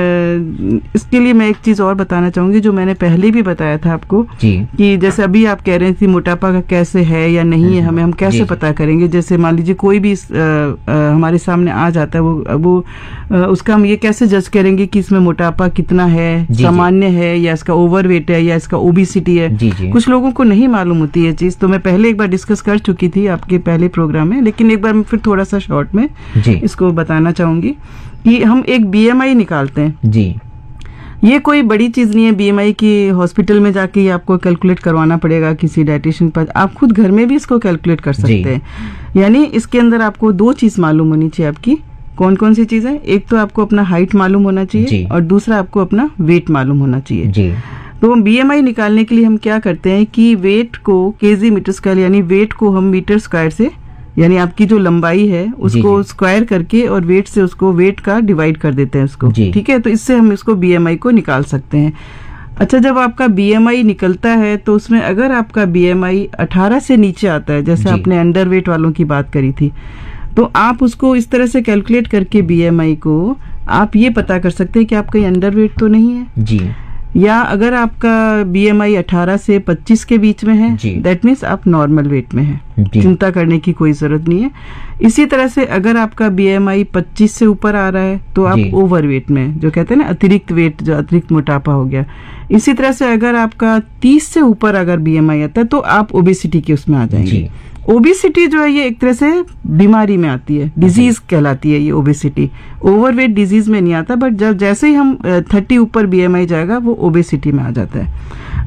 इसके लिए मैं एक चीज और बताना चाहूंगी जो मैंने पहले भी बताया था आपको जी। कि जैसे अभी आप कह रहे थे मोटापा का कैसे है या नहीं है, हम कैसे पता करेंगे। जैसे मान लीजिए कोई भी हमारे सामने आ जाता है, वो उसका हम ये कैसे जज करेंगे कि इसमें मोटापा कितना है, सामान्य है या इसका ओवरवेट है या इसका ओबिसिटी है। कुछ लोगों को नहीं मालूम होती है चीज, तो मैं पहले एक बार डिस्कस कर चुकी थी आपके पहले प्रोग्राम में, लेकिन एक बार मैं फिर थोड़ा सा शॉर्ट में इसको बताना चाहूंगी कि हम एक बीएमआई निकालते हैं जी। ये कोई बड़ी चीज नहीं है बीएमआई की, हॉस्पिटल में जाके आपको कैलकुलेट करवाना पड़ेगा किसी डाइटिशियन पर, आप खुद घर में भी इसको कैलकुलेट कर सकते हैं। यानी इसके अंदर आपको दो चीज मालूम होनी चाहिए आपकी। कौन कौन सी चीज है? एक तो आपको अपना हाइट मालूम होना चाहिए और दूसरा आपको अपना वेट मालूम होना चाहिए जी। तो बीएमआई निकालने के लिए हम क्या करते हैं कि वेट को केजी मीटर स्क्वायर यानी वेट को हम मीटर स्क्वायर से यानी आपकी जो लंबाई है उसको स्क्वायर करके और वेट से उसको वेट का डिवाइड कर देते हैं उसको, ठीक है। तो इससे हम इसको बीएमआई को निकाल सकते हैं। अच्छा, जब आपका बीएमआई निकलता है तो उसमें अगर आपका बीएमआई 18 से नीचे आता है, जैसे आपने अंडरवेट वालों की बात करी थी, तो आप उसको इस तरह से कैलकुलेट करके बीएमआई को आप ये पता कर सकते हैं कि आप कहीं अंडरवेट तो नहीं है जी। या अगर आपका बीएमआई 18 से 25 के बीच में है, दैट मीन्स आप नॉर्मल वेट में हैं, चिंता करने की कोई जरूरत नहीं है। इसी तरह से अगर आपका बीएमआई 25 से ऊपर आ रहा है तो आप ओवरवेट में, जो कहते हैं ना अतिरिक्त वेट, जो अतिरिक्त मोटापा हो गया। इसी तरह से अगर आपका 30 से ऊपर अगर बीएमआई आता है तो आप ओबेसिटी के उसमें आ जाएंगे। ओबेसिटी जो है ये एक तरह से बीमारी में आती है, डिजीज कहलाती है ये ओबेसिटी। ओवरवेट डिजीज में नहीं आता, बट जब जैसे ही हम 30 ऊपर बीएमआई जाएगा वो ओबेसिटी में आ जाता है।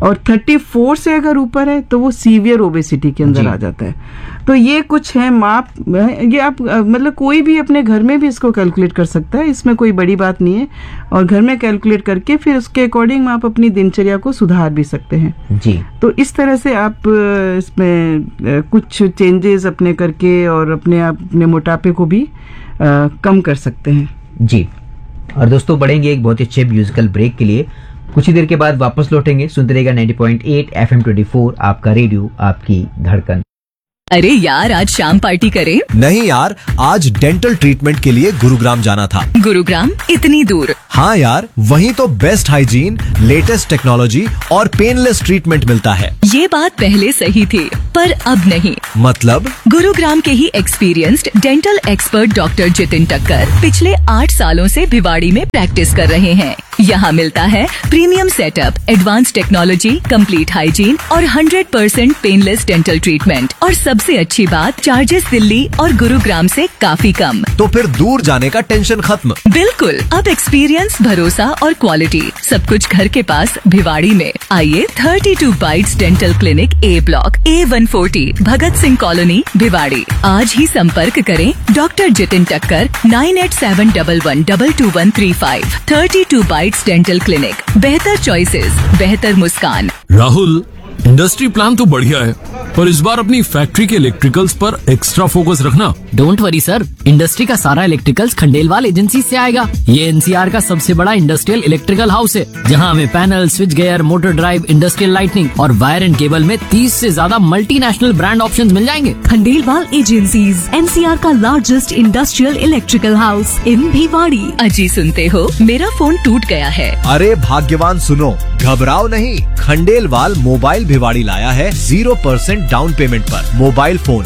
और 34 से अगर ऊपर है तो वो सीवियर ओबेसिटी के अंदर आ जाता है। तो ये कुछ है माप, ये आप मतलब कोई भी अपने घर में भी इसको कैलकुलेट कर सकता है, इसमें कोई बड़ी बात नहीं है। और घर में कैलकुलेट करके फिर उसके अकॉर्डिंग आप अपनी दिनचर्या को सुधार भी सकते हैं जी। तो इस तरह से आप इसमें कुछ चेंजेस अपने करके और अपने मोटापे को भी कम कर सकते हैं जी। और दोस्तों बढ़ेंगे एक बहुत ही अच्छे म्यूजिकल ब्रेक के लिए, कुछ ही देर के बाद वापस लौटेंगे। सुनते रहेगा 90.8 FM 24 आपका रेडियो आपकी धड़कन। अरे यार आज शाम पार्टी करें? नहीं यार, आज डेंटल ट्रीटमेंट के लिए गुरुग्राम जाना था। गुरुग्राम इतनी दूर? हाँ यार, वहीं तो बेस्ट हाइजीन, लेटेस्ट टेक्नोलॉजी और पेनलेस ट्रीटमेंट मिलता है। ये बात पहले सही थी पर अब नहीं। मतलब? गुरुग्राम के ही experienced dental expert doctor Jitin टक्कर पिछले 8 सालों से भिवाड़ी में प्रैक्टिस कर रहे हैं। यहाँ मिलता है premium setup, advance technology, complete hygiene और 100% पेनलेस डेंटल ट्रीटमेंट। और सबसे अच्छी बात, चार्जेस दिल्ली और गुरुग्राम से काफी कम। तो फिर दूर जाने का टेंशन खत्म। बिल्कुल, अब एक्सपीरियंस, भरोसा और क्वालिटी सब कुछ घर के पास भिवाड़ी में। आइए 32 बाइट्स डेंटल क्लिनिक, ए block, A140, Bhagat Singh colony, Bhiwadi. आज ही संपर्क करें डॉक्टर जितिन टक्कर 987111222135। 32 बाइट्स डेंटल क्लिनिक, बेहतर चॉइसेस, बेहतर मुस्कान। राहुल, इंडस्ट्री प्लान तो बढ़िया है, पर इस बार अपनी फैक्ट्री के इलेक्ट्रिकल्स पर एक्स्ट्रा फोकस रखना। डोंट वरी सर, इंडस्ट्री का सारा इलेक्ट्रिकल्स खंडेलवाल एजेंसी से आएगा। ये NCR का सबसे बड़ा इंडस्ट्रियल इलेक्ट्रिकल हाउस है, जहां हमें panel, switch gear, motor drive, industrial lightning और वायर एंड केबल में 30 से ज्यादा मल्टीनेशनल ब्रांड ऑप्शंस मिल जाएंगे। खंडेलवाल एजेंसीज, NCR का largest industrial electrical house in Bhiwadi. अजी सुनते हो, मेरा फोन टूट गया है। अरे भाग्यवान सुनो, घबराओ नहीं, खंडेलवाल मोबाइल भिवाड़ी लाया है 0% डाउन पेमेंट पर। Mobile phone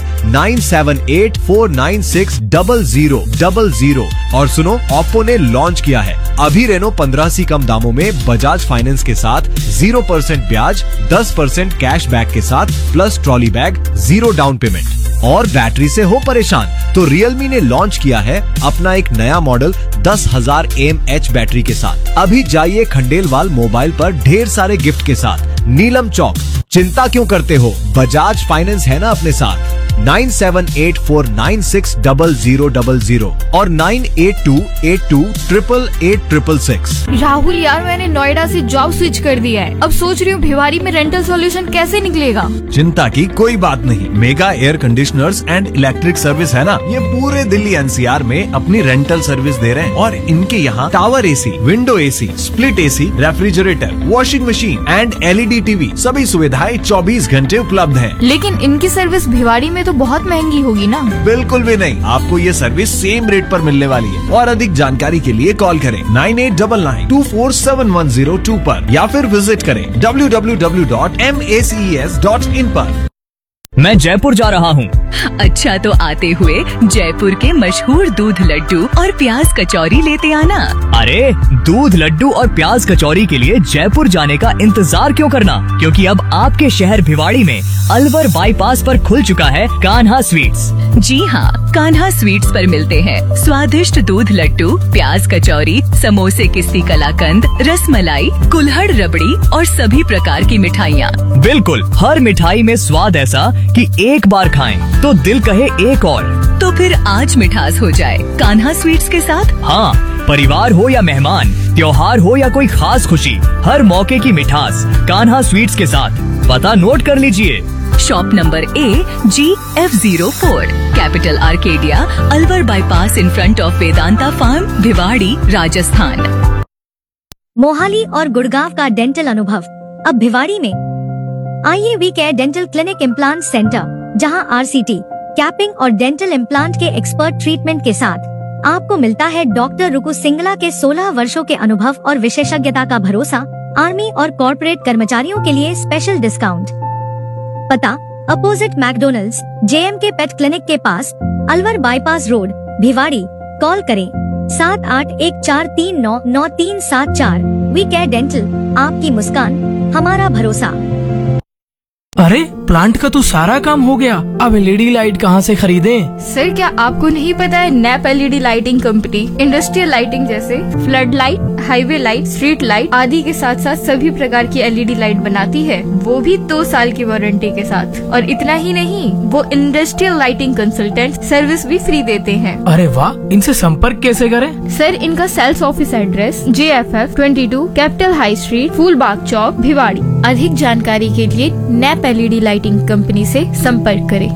9784960000। और सुनो, ओप्पो ने लॉन्च किया है अभी रेनो 15 से कम दामों में बजाज फाइनेंस के साथ 0% ब्याज, 10% कैश बैक के साथ plus trolley bag, 0 down payment. और बैटरी से हो परेशान तो रियलमी ने लॉन्च किया है अपना एक नया मॉडल 10,000 mAh बैटरी के साथ। अभी जाइए खंडेलवाल मोबाइल पर ढेर सारे गिफ्ट के साथ। नीलम चौक। चिंता क्यों करते हो, बजाज फाइनेंस है ना अपने साथ। 9784960000 और 9828288866। राहुल यार, मैंने नोएडा से जॉब स्विच कर दिया है। अब सोच रही हूँ भिवाड़ी में रेंटल सॉल्यूशन कैसे निकलेगा। चिंता की कोई बात नहीं, mega air conditioners and electric service है ना, ये पूरे दिल्ली NCR में अपनी रेंटल सर्विस दे रहे हैं। और इनके यहाँ tower AC, window AC, split AC, refrigerator, washing machine and LED TV सभी सुविधाएं 24 घंटे उपलब्ध है। लेकिन इनकी सर्विस भिवाड़ी में तो बहुत महंगी होगी ना। बिल्कुल भी नहीं, आपको ये सर्विस सेम रेट पर मिलने वाली है। और अधिक जानकारी के लिए कॉल करें 9899247102 पर या फिर विजिट करें www.maces.in पर। मैं जयपुर जा रहा हूँ। अच्छा तो आते हुए जयपुर के मशहूर दूध लड्डू और प्याज कचौरी लेते आना। अरे दूध लड्डू और प्याज कचौरी के लिए जयपुर जाने का इंतजार क्यों करना, क्योंकि अब आपके शहर भिवाड़ी में अलवर बाईपास पर खुल चुका है कान्हा स्वीट्स। जी हाँ, कान्हा स्वीट्स पर मिलते हैं स्वादिष्ट दूध लड्डू, प्याज कचौरी, समोसे किस्ती कलाकंद, रसमलाई, कुल्हड़ रबड़ी और सभी प्रकार की मिठाइयाँ। बिल्कुल, हर मिठाई में स्वाद ऐसा कि एक बार खाएं तो दिल कहे एक और। तो फिर आज मिठास हो जाए कान्हा स्वीट्स के साथ। हाँ, परिवार हो या मेहमान, त्योहार हो या कोई खास खुशी, हर मौके की मिठास कान्हा स्वीट्स के साथ। पता नोट कर लीजिए। Shop number AGF04, capital Arcadia, Alwar bypass in front of Vedanta farm, Bhiwadi, Rajasthan. Mohali और गुड़गांव का डेंटल अनुभव अब भिवाड़ी में। आइए we care dental clinic implant centre, जहां RCT, कैपिंग और डेंटल इम्प्लांट के एक्सपर्ट ट्रीटमेंट के साथ आपको मिलता है डॉक्टर रुकु सिंगला के 16 वर्षों के अनुभव और विशेषज्ञता का भरोसा। आर्मी और कॉर्पोरेट कर्मचारियों के लिए स्पेशल डिस्काउंट। पता opposite McDonald's, JMK pet clinic के पास, Alwar bypass road, Bhiwadi. Call करें 7814399374। वी केयर डेंटल, आपकी मुस्कान हमारा भरोसा। अरे प्लांट का तो सारा काम हो गया, अब एलईडी लाइट कहाँ से खरीदें? सर क्या आपको नहीं पता है nap LED lighting company industrial lighting जैसे flood light, highway light, street light आदि के साथ साथ सभी प्रकार की एलईडी लाइट बनाती है, वो भी 2 साल की वारंटी के साथ। और इतना ही नहीं, वो इंडस्ट्रियल लाइटिंग कंसल्टेंट सर्विस भी फ्री देते हैं। अरे वाह, इनसे संपर्क कैसे करें? सर इनका sales office address JFF 22 capital high street, Phoolbagh चौक, भिवाड़ी। अधिक जानकारी के लिए नैप एलईडी लाइटिंग कंपनी से संपर्क करें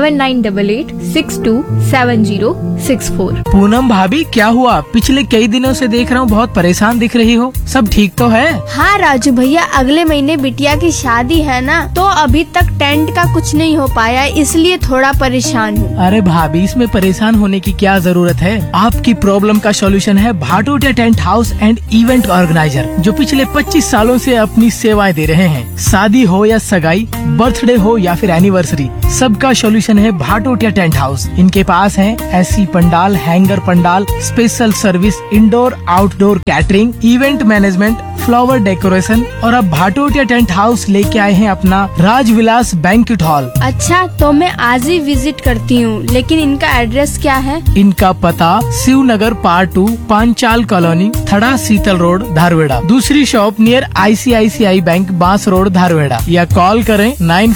7988627064। पूनम भाभी क्या हुआ? पिछले कई दिनों से देख रहा हूँ बहुत परेशान दिख रही हो, सब ठीक तो है? हाँ राजू भैया, अगले महीने बिटिया की शादी है ना, तो अभी तक टेंट का कुछ नहीं हो पाया, इसलिए थोड़ा परेशान हूँ। अरे भाभी, इसमें परेशान होने की क्या जरूरत है? आपकी प्रॉब्लम का सॉल्यूशन है Bhatotia tent house and event organiser, जो पिछले 25 सालों से अपनी सेवाएं दे रहे हैं। शादी हो या सगाई, बर्थडे हो या फिर एनिवर्सरी, सबका सॉल्यूशन है भाटोटिया टेंट हाउस। इनके पास है AC pandal, hanger pandal, special service, indoor outdoor catering, event management, flower decoration, और अब भाटोटिया टेंट हाउस लेके आए हैं अपना राजविलास बैंक्वेट हॉल। अच्छा, तो मैं आज ही विजिट करती हूँ, लेकिन इनका एड्रेस क्या है? इनका पता शिवनगर पार्ट 2, पांचाल कॉलोनी, थड़ा शीतल रोड, धारवेड़ा। दूसरी शॉप नियर ICICI बैंक, बांस रोड, धारवेड़ा। या कॉल करें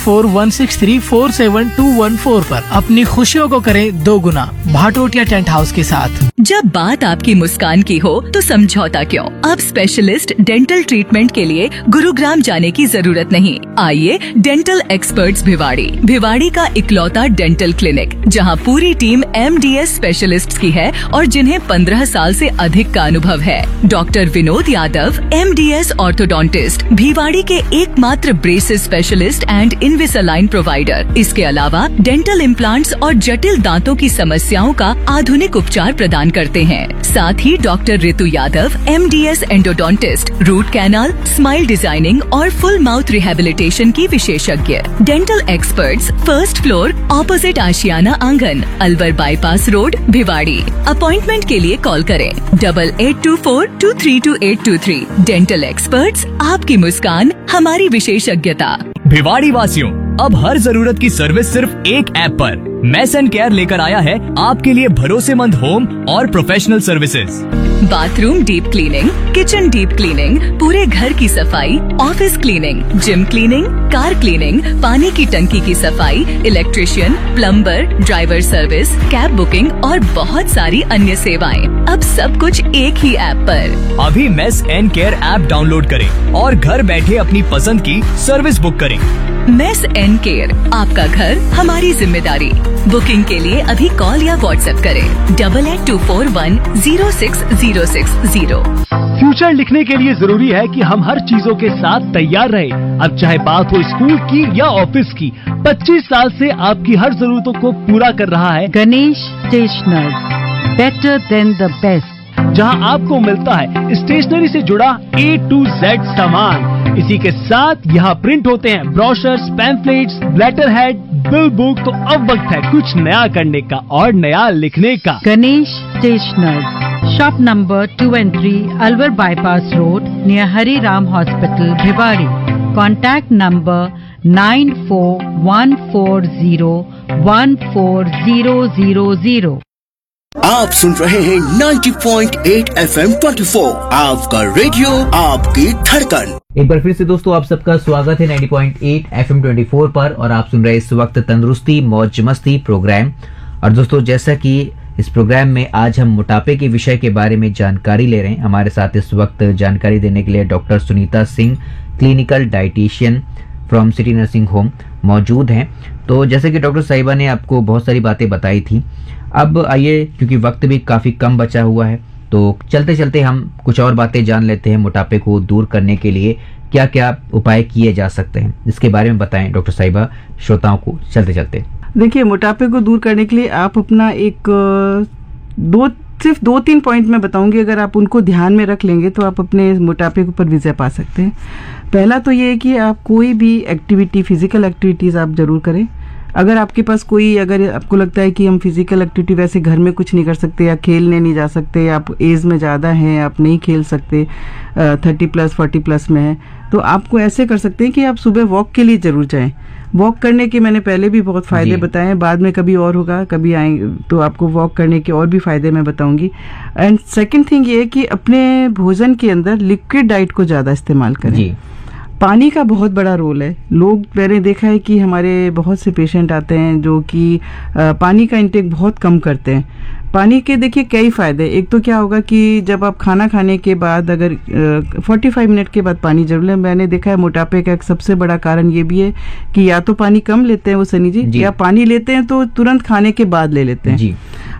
9416347214 पर। अपनी खुशियों को करें 2 गुना भाटोटिया टेंट हाउस के साथ। जब बात आपकी मुस्कान की हो तो समझौता क्यों? अब स्पेशलिस्ट डेंटल ट्रीटमेंट के लिए गुरुग्राम जाने की जरूरत नहीं। आइए डेंटल एक्सपर्ट्स भिवाड़ी का इकलौता डेंटल क्लिनिक, जहां पूरी टीम MDS स्पेशलिस्ट्स की है और जिन्हें 15 साल से अधिक का अनुभव है। Doctor Vinod Yadav, MDS orthodontist, Bhiwadi के एकमात्र ब्रेसेस स्पेशलिस्ट एंड इनविसालाइन प्रोवाइडर। इसके अलावा डेंटल इम्प्लांट्स और जटिल दांतों की समस्याओं का आधुनिक उपचार प्रदान करते हैं। साथ ही डॉक्टर ऋतु Yadav, MDS endodontist, root canal, smile designing और फुल माउथ रिहेबिलिटेशन की विशेषज्ञ। Dental experts, 1st floor, opposite आशियाना आंगन, Alwar bypass road, Bhiwadi. Appointment के लिए कॉल करें 8824232823। डेंटल एक्सपर्ट्स, आपकी मुस्कान हमारी विशेषज्ञता। भिवाड़ी वासियों, अब हर जरूरत की सर्विस सिर्फ एक ऐप पर। मेस एंड केयर लेकर आया है आपके लिए भरोसेमंद होम और professional services. Bathroom deep cleaning, kitchen deep cleaning, पूरे घर की सफाई, office cleaning, gym cleaning, car cleaning, पानी की टंकी की सफाई, electrician, plumber, driver service, cab booking और बहुत सारी अन्य सेवाएं। अब सब कुछ एक ही ऐप पर। अभी mess and care app download करें और घर बैठे अपनी पसंद की सर्विस बुक करें। मेस एंड केयर, आपका घर हमारी जिम्मेदारी। बुकिंग के लिए अभी कॉल या व्हाट्सएप करें 8824106060। फ्यूचर लिखने के लिए जरूरी है कि हम हर चीजों के साथ तैयार रहें। अब चाहे बात हो स्कूल की या ऑफिस की, 25 साल से आपकी हर जरूरतों को पूरा कर रहा है Ganesh stationers, better than the best, जहां आपको मिलता है स्टेशनरी से जुड़ा A to Z सामान। इसी के साथ यहाँ प्रिंट होते हैं brochures, pamphlets, letter head, bill book. तो अब वक्त है कुछ नया करने का और नया लिखने का। Ganesh stationers, shop number 2 and 3, Alwar bypass road, near Hari Ram hospital, Bhiwadi. Contact number 9414014000। आप सुन रहे हैं 90.8 FM 24, आपका रेडियो, आपकी धड़कन। एक बार फिर से दोस्तों आप सबका स्वागत है 90.8 FM 24 पर, और आप सुन रहे इस वक्त तंदुरुस्ती मौज मस्ती प्रोग्राम। और दोस्तों जैसा कि इस प्रोग्राम में आज हम मोटापे के विषय के बारे में जानकारी ले रहे हैं, हमारे साथ इस वक्त जानकारी देने के लिए doctor Sunita Singh, clinical dietitian from city nursing home मौजूद हैं। तो जैसे कि डॉक्टर साहिबा ने आपको बहुत सारी बातें बताई थी, अब आइए क्योंकि वक्त भी काफ़ी कम बचा हुआ है, तो चलते चलते हम कुछ और बातें जान लेते हैं। मोटापे को दूर करने के लिए क्या क्या उपाय किए जा सकते हैं, इसके बारे में बताएं डॉक्टर साहिबा श्रोताओं को चलते चलते। देखिए, मोटापे को दूर करने के लिए आप अपना सिर्फ 2-3 पॉइंट मैं बताऊंगी, अगर आप उनको ध्यान में रख लेंगे तो आप अपने मोटापे के ऊपर विजय पा सकते हैं। पहला तो ये है कि आप कोई भी एक्टिविटी, फिजिकल एक्टिविटीज़ आप जरूर करें। अगर आपके पास अगर आपको लगता है कि हम फिजिकल एक्टिविटी वैसे घर में कुछ नहीं कर सकते, या खेलने नहीं जा सकते, या आप एज में ज़्यादा हैं, आप नहीं खेल सकते, 30+, 40+ में है, तो आपको ऐसे कर सकते हैं कि आप सुबह वॉक के लिए ज़रूर जाएं। वॉक करने के मैंने पहले भी बहुत फायदे बताए हैं, बाद में कभी और होगा, कभी आएंगे तो आपको वॉक करने के और भी फायदे मैं बताऊंगी। एंड सेकंड थिंग ये है कि अपने भोजन के अंदर लिक्विड डाइट को ज़्यादा इस्तेमाल करें। पानी का बहुत बड़ा रोल है। लोग, मैंने देखा है कि हमारे बहुत से पेशेंट आते हैं जो कि पानी का इंटेक बहुत कम करते हैं। पानी के देखिए कई फायदे। एक तो क्या होगा कि जब आप खाना खाने के बाद अगर 45 मिनट के बाद पानी जरूर लें। मैंने देखा है मोटापे का एक सबसे बड़ा कारण ये भी है कि या तो पानी कम लेते हैं वो सनी जी, या पानी लेते हैं तो तुरंत खाने के बाद ले लेते हैं।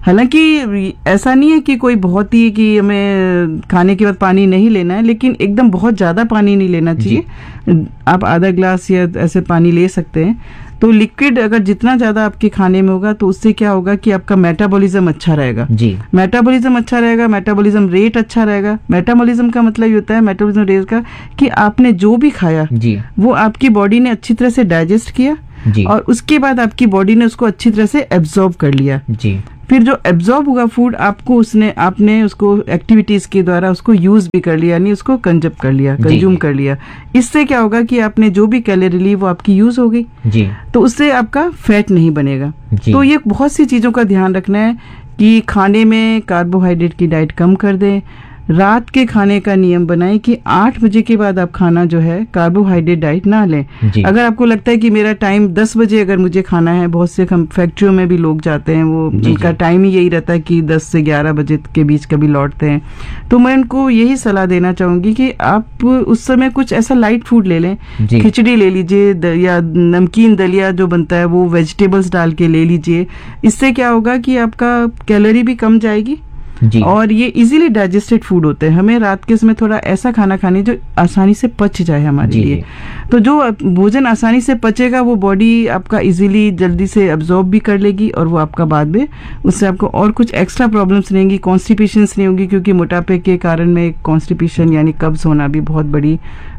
हालांकि ऐसा नहीं है कि कोई बहुत ही कि हमें खाने के बाद पानी नहीं लेना है, लेकिन एकदम बहुत ज़्यादा पानी नहीं लेना चाहिए। आप आधा ग्लास या ऐसे पानी ले सकते हैं। तो लिक्विड अगर जितना ज़्यादा आपके खाने में होगा तो उससे क्या होगा कि आपका मेटाबॉलिज्म अच्छा रहेगा। मेटाबॉलिज्म अच्छा रहेगा, मेटाबॉलिज्म रेट अच्छा रहेगा। मेटाबॉलिज्म का मतलब ये होता है, मेटाबॉलिज्म रेट का, कि आपने जो भी खाया वो आपकी बॉडी ने अच्छी तरह से डाइजेस्ट किया और उसके बाद आपकी बॉडी ने उसको अच्छी तरह से एब्जॉर्ब कर लिया। फिर जो एब्जॉर्ब हुआ फूड आपको आपने उसको एक्टिविटीज के द्वारा उसको यूज भी कर लिया, यानी उसको कंज्यूम कर लिया। इससे क्या होगा कि आपने जो भी कैलोरी ली वो आपकी यूज हो गई, तो उससे आपका फैट नहीं बनेगा। तो ये बहुत सी चीजों का ध्यान रखना है कि खाने में कार्बोहाइड्रेट की डाइट कम कर दें। रात के खाने का नियम बनाएं कि 8 बजे के बाद आप खाना जो है कार्बोहाइड्रेट डाइट ना लें। अगर आपको लगता है कि मेरा टाइम 10 बजे अगर मुझे खाना है, बहुत से फैक्ट्रियों में भी लोग जाते हैं, वो उनका टाइम ही यही रहता है कि 10 से 11 बजे के बीच कभी लौटते हैं। तो मैं उनको यही सलाह देना चाहूंगी कि आप उस समय कुछ ऐसा लाइट फूड ले लें। खिचड़ी ले लीजिए या नमकीन दलिया जो बनता है वो वेजिटेबल्स डाल के ले लीजिए। इससे क्या होगा कि आपका कैलोरी भी कम जाएगी और ये इजीली डाइजेस्टेड फूड होते हैं। हमें रात के समय थोड़ा ऐसा खाना खाने जो आसानी से पच जाए हमारे लिए। तो जो भोजन आसानी से पचेगा वो बॉडी आपका इजीली जल्दी से अब्जॉर्ब भी कर लेगी और वो आपका बाद में उससे आपको और कुछ एक्स्ट्रा प्रॉब्लम्स नहीं होंगी, कॉन्स्टिपेशंस नहीं होंगी, क्योंकि मोटापे के कारण में कॉन्स्टिपेशन यानी कब्ज होना भी बहुत बड़ी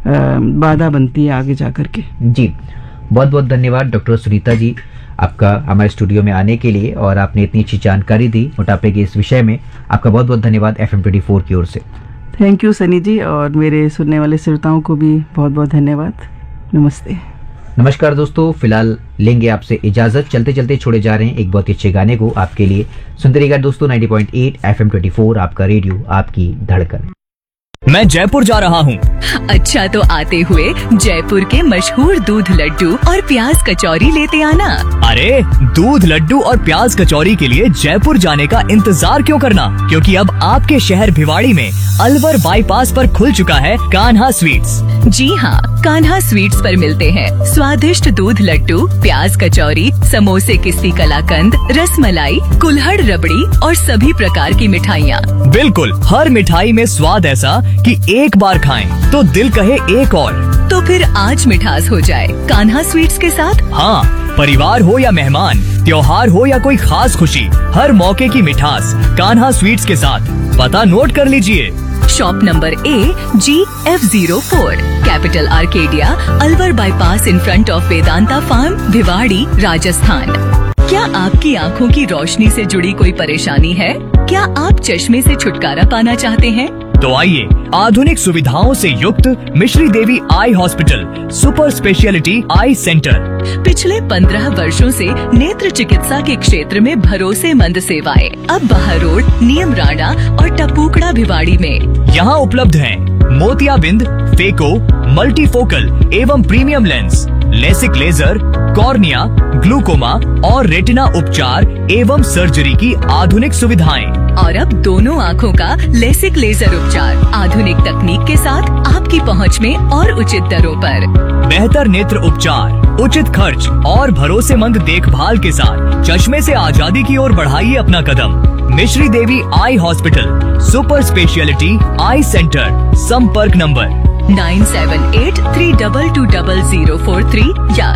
बाधा बनती है आगे जाकर के। जी, बहुत बहुत धन्यवाद डॉक्टर सुनीता जी आपका हमारे स्टूडियो में आने के लिए, और आपने इतनी अच्छी जानकारी दी मोटापे के इस विषय में। आपका बहुत बहुत धन्यवाद FM 24 की ओर से। थैंक यू सनी जी, और मेरे सुनने वाले श्रोताओं को भी बहुत बहुत धन्यवाद। नमस्ते। नमस्कार दोस्तों, फिलहाल लेंगे आपसे इजाजत। चलते चलते छोड़े जा रहे हैं एक बहुत ही अच्छे गाने को आपके लिए। सुनते रहिएगा दोस्तों 90.8 FM 24 आपका रेडियो, आपकी धड़कन। मैं जयपुर जा रहा हूँ। अच्छा, तो आते हुए जयपुर के मशहूर दूध लड्डू और प्याज कचौरी लेते आना। अरे, दूध लड्डू और प्याज कचौरी के लिए जयपुर जाने का इंतजार क्यों करना, क्योंकि अब आपके शहर भिवाड़ी में अलवर बाईपास पर खुल चुका है कान्हा स्वीट्स। जी हाँ, कान्हा स्वीट्स पर मिलते हैं स्वादिष्ट दूध लड्डू, प्याज कचौरी, समोसे, किस्ती कलाकंद, रसमलाई, कुल्हड़ रबड़ी और सभी प्रकार की मिठाइयाँ। बिल्कुल, हर मिठाई में स्वाद ऐसा कि एक बार खाएं तो दिल कहे एक और। तो फिर आज मिठास हो जाए कान्हा स्वीट्स के साथ। हाँ, परिवार हो या मेहमान, त्योहार हो या कोई खास खुशी, हर मौके की मिठास कान्हा स्वीट्स के साथ। पता नोट कर लीजिए। Shop number AGF04, capital Arcadia, Alwar bypass in front of Vedanta farm, Bhiwadi, Rajasthan. क्या आपकी आँखों की रोशनी से जुड़ी कोई परेशानी है? क्या आप चश्मे से छुटकारा पाना चाहते हैं? तो आइए, आधुनिक सुविधाओं से युक्त मिश्री देवी आई हॉस्पिटल सुपर स्पेशलिटी आई सेंटर। पिछले 15 वर्षों से नेत्र चिकित्सा के क्षेत्र में भरोसेमंद सेवाएं। अब बाहर रोड, नियम राणा और टपूकड़ा भिवाड़ी में। यहाँ उपलब्ध हैं मोतियाबिंद, फेको, मल्टीफोकल एवं premium lens, LASIK laser, cornea, glaucoma और रेटिना उपचार एवं सर्जरी की आधुनिक सुविधाएं। और अब दोनों आँखों का लेसिक लेजर उपचार आधुनिक तकनीक के साथ आपकी पहुँच में और उचित दरों पर। बेहतर नेत्र उपचार, उचित खर्च और भरोसेमंद देखभाल के साथ चश्मे से आजादी की ओर बढ़ाइए अपना कदम। मिश्री देवी आई हॉस्पिटल सुपर स्पेशलिटी आई सेंटर। संपर्क नंबर 9783220043 या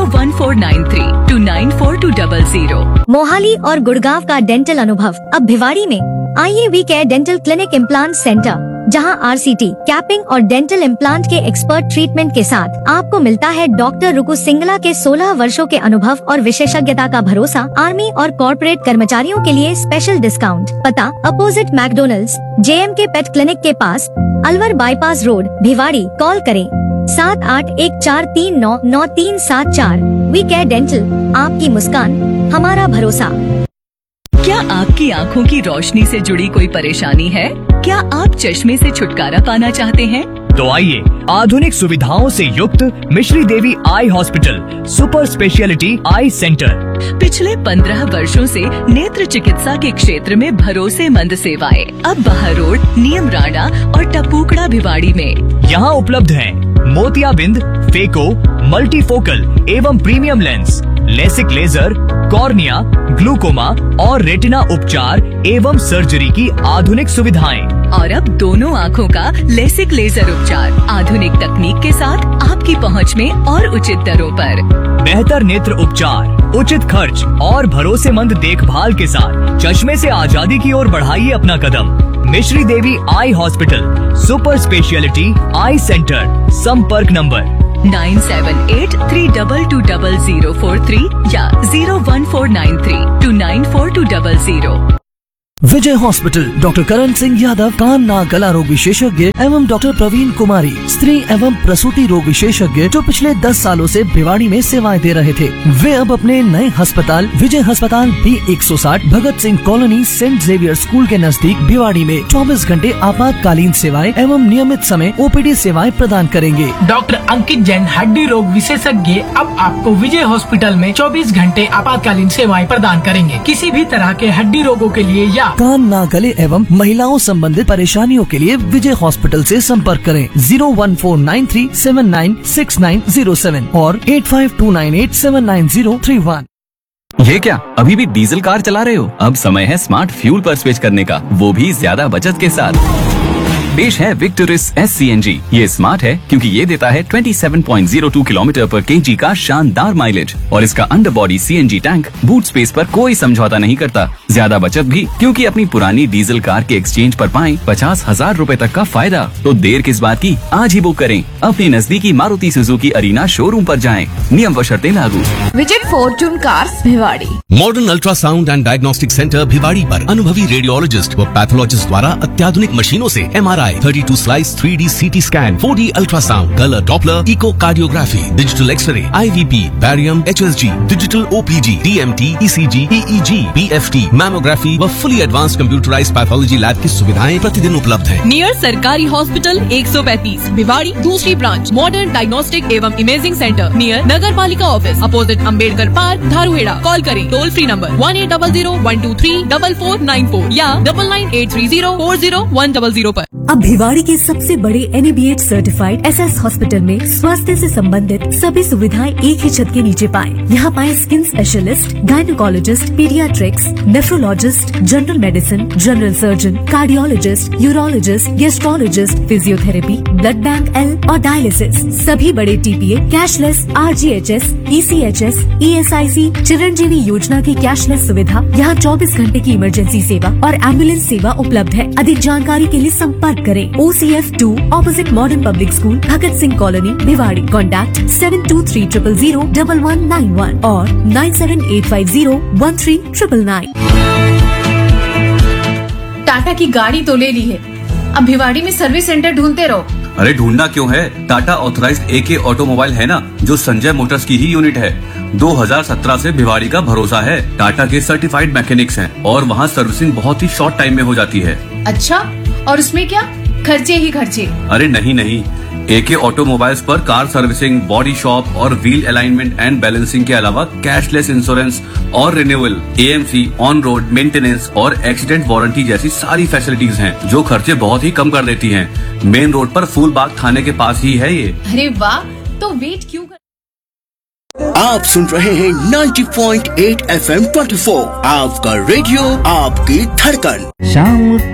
01493294200। मोहाली और गुड़गांव का डेंटल अनुभव अब भिवाड़ी में। आइए we care dental clinic implant centre, जहां RCT, कैपिंग और डेंटल इम्प्लांट के एक्सपर्ट ट्रीटमेंट के साथ आपको मिलता है डॉक्टर रुकु सिंगला के 16 वर्षों के अनुभव और विशेषज्ञता का भरोसा। आर्मी और कॉर्पोरेट कर्मचारियों के लिए स्पेशल डिस्काउंट। पता opposite McDonald's, JMK pet clinic के पास, Alwar bypass road, Bhiwadi. Call करें 7814399374। वी केयर डेंटल, आपकी मुस्कान हमारा भरोसा। क्या आपकी आँखों की रोशनी से जुड़ी कोई परेशानी है? क्या आप चश्मे से छुटकारा पाना चाहते हैं? तो आइए आधुनिक सुविधाओं से युक्त मिश्री देवी आई हॉस्पिटल सुपर स्पेशलिटी आई सेंटर। पिछले 15 वर्षों से नेत्र चिकित्सा के क्षेत्र में भरोसेमंद सेवाएं अब बहार रोड, नियम राणा और टपूकड़ा भिवाड़ी में। यहाँ उपलब्ध है मोतियाबिंद, फेको, मल्टीफोकल एवं premium lens, LASIK laser, cornea, glaucoma और रेटिना उपचार एवं सर्जरी की आधुनिक सुविधाएं। और अब दोनों आँखों का लेसिक लेजर उपचार आधुनिक तकनीक के साथ आपकी पहुँच में और उचित दरों पर। बेहतर नेत्र उपचार, उचित खर्च और भरोसेमंद देखभाल के साथ चश्मे से आजादी की ओर बढ़ाइए अपना कदम। मिश्री देवी आई हॉस्पिटल सुपर स्पेशलिटी आई सेंटर। संपर्क नंबर 9783220043 या 01493294200। विजय हॉस्पिटल, डॉक्टर करण सिंह यादव, कान नाक गला रोग विशेषज्ञ एवं डॉक्टर प्रवीण कुमारी, स्त्री एवं प्रसूति रोग विशेषज्ञ, जो पिछले 10 सालों से भिवाड़ी में सेवाएं दे रहे थे। वे अब अपने नए अस्पताल विजय अस्पताल B160 Bhagat Singh colony Saint Xavier school के नजदीक भिवाड़ी में 24 घंटे आपातकालीन सेवाएं एवं नियमित समय OPD सेवाएं प्रदान करेंगे। डॉक्टर अंकित जैन, हड्डी रोग विशेषज्ञ, अब आपको विजय हॉस्पिटल में 24 घंटे आपातकालीन सेवाएं प्रदान करेंगे। किसी भी तरह के हड्डी रोगों के लिए या कान नाक गले एवं महिलाओं संबंधित परेशानियों के लिए विजय हॉस्पिटल से संपर्क करें 01493796907 और 8529879031। ये क्या अभी भी डीजल कार चला रहे हो? अब समय है स्मार्ट फ्यूल पर स्विच करने का, वो भी ज्यादा बचत के साथ। पेश है विक्टोरिस SCNG। ये स्मार्ट है क्योंकि ये देता है 27.02 किलोमीटर पर kg का शानदार माइलेज और इसका underbody CNG tank boot space पर कोई समझौता नहीं करता। ज्यादा बचत भी क्योंकि अपनी पुरानी डीजल कार के एक्सचेंज पर पाएं 50,000 रूपए तक का फायदा। तो देर किस बात की, आज ही बुक करें। अपनी नजदीकी मारुति सुजुकी अरीना शोरूम पर जाएं। नियम व शर्तें लागू। Visit Fortune cars Bhiwadi. Modern ultrasound and diagnostic centre Bhiwadi पर अनुभवी रेडियोलॉजिस्ट व पैथोलॉजिस्ट द्वारा अत्याधुनिक मशीनों से MRI, 32 slice 3D CT scan, 4D ultrasound, colour Doppler, echocardiography, digital x ray, IVP, barium, HSG, digital OPG, DMT, ECG, EEG, BFT, mammography व fully advance computerised pathology lab की सुविधाएं प्रतिदिन उपलब्ध है। नियर सरकारी हॉस्पिटल 135 भिवाड़ी, दूसरी ब्रांच मॉडर्न डायग्नोस्टिक एवं imaging centre near नगर पालिका office opposite Ambedkar park, Dharuhera. Call करें टोल फ्री नंबर 1800-123-4494 या 9983040100 पर। अब भिवाड़ी के सबसे बड़े NABH सर्टिफाइड SS हॉस्पिटल में स्वास्थ्य से संबंधित सभी सुविधाएं एक ही छत के नीचे पाएं। यहाँ पाएं skin specialist, gynaecologist, paediatrics, nephrologist, general medicine, general surgeon, cardiologist, urologist, gastrologist, physiotherapy, blood bank L और डायलिसिस। सभी बड़े TPA, cashless, RGHS, ECHS, ESIC, Chiranjeevi योजना की कैशलेस सुविधा। यहाँ 24 घंटे की इमरजेंसी सेवा और एम्बुलेंस सेवा उपलब्ध है। अधिक जानकारी के लिए संपर्क करें OCF2 opposite modern public school, Bhagat Singh colony, Bhiwadi. Contact 7230001191 और 9785013999। टाटा की गाड़ी तो ले ली है, अब भिवाड़ी में सर्विस सेंटर ढूंढते रहो। अरे ढूंढना क्यों है, टाटा ऑथराइज्ड AK ऑटोमोबाइल है ना, जो संजय मोटर्स की ही यूनिट है। 2017 से भिवाड़ी का भरोसा है। टाटा के सर्टिफाइड मैकेनिक्स हैं और वहाँ सर्विसिंग बहुत ही शॉर्ट टाइम में हो जाती है। अच्छा, और उसमें क्या खर्चे ही खर्चे? अरे नहीं, AK ऑटोमोबाइल्स पर कार सर्विसिंग, बॉडी शॉप और व्हील अलाइनमेंट एंड बैलेंसिंग के अलावा कैशलेस इंश्योरेंस और renewal, AMC, on road maintenance और एक्सीडेंट वारंटी जैसी सारी फैसिलिटीज हैं, जो खर्चे बहुत ही कम कर देती हैं। मेन रोड पर फूलबाग थाने के पास ही है ये। अरे वाह, तो वेट क्यों कर... आप सुन रहे हैं 90.8 FM 24, आपका रेडियो, आपकी धड़कन।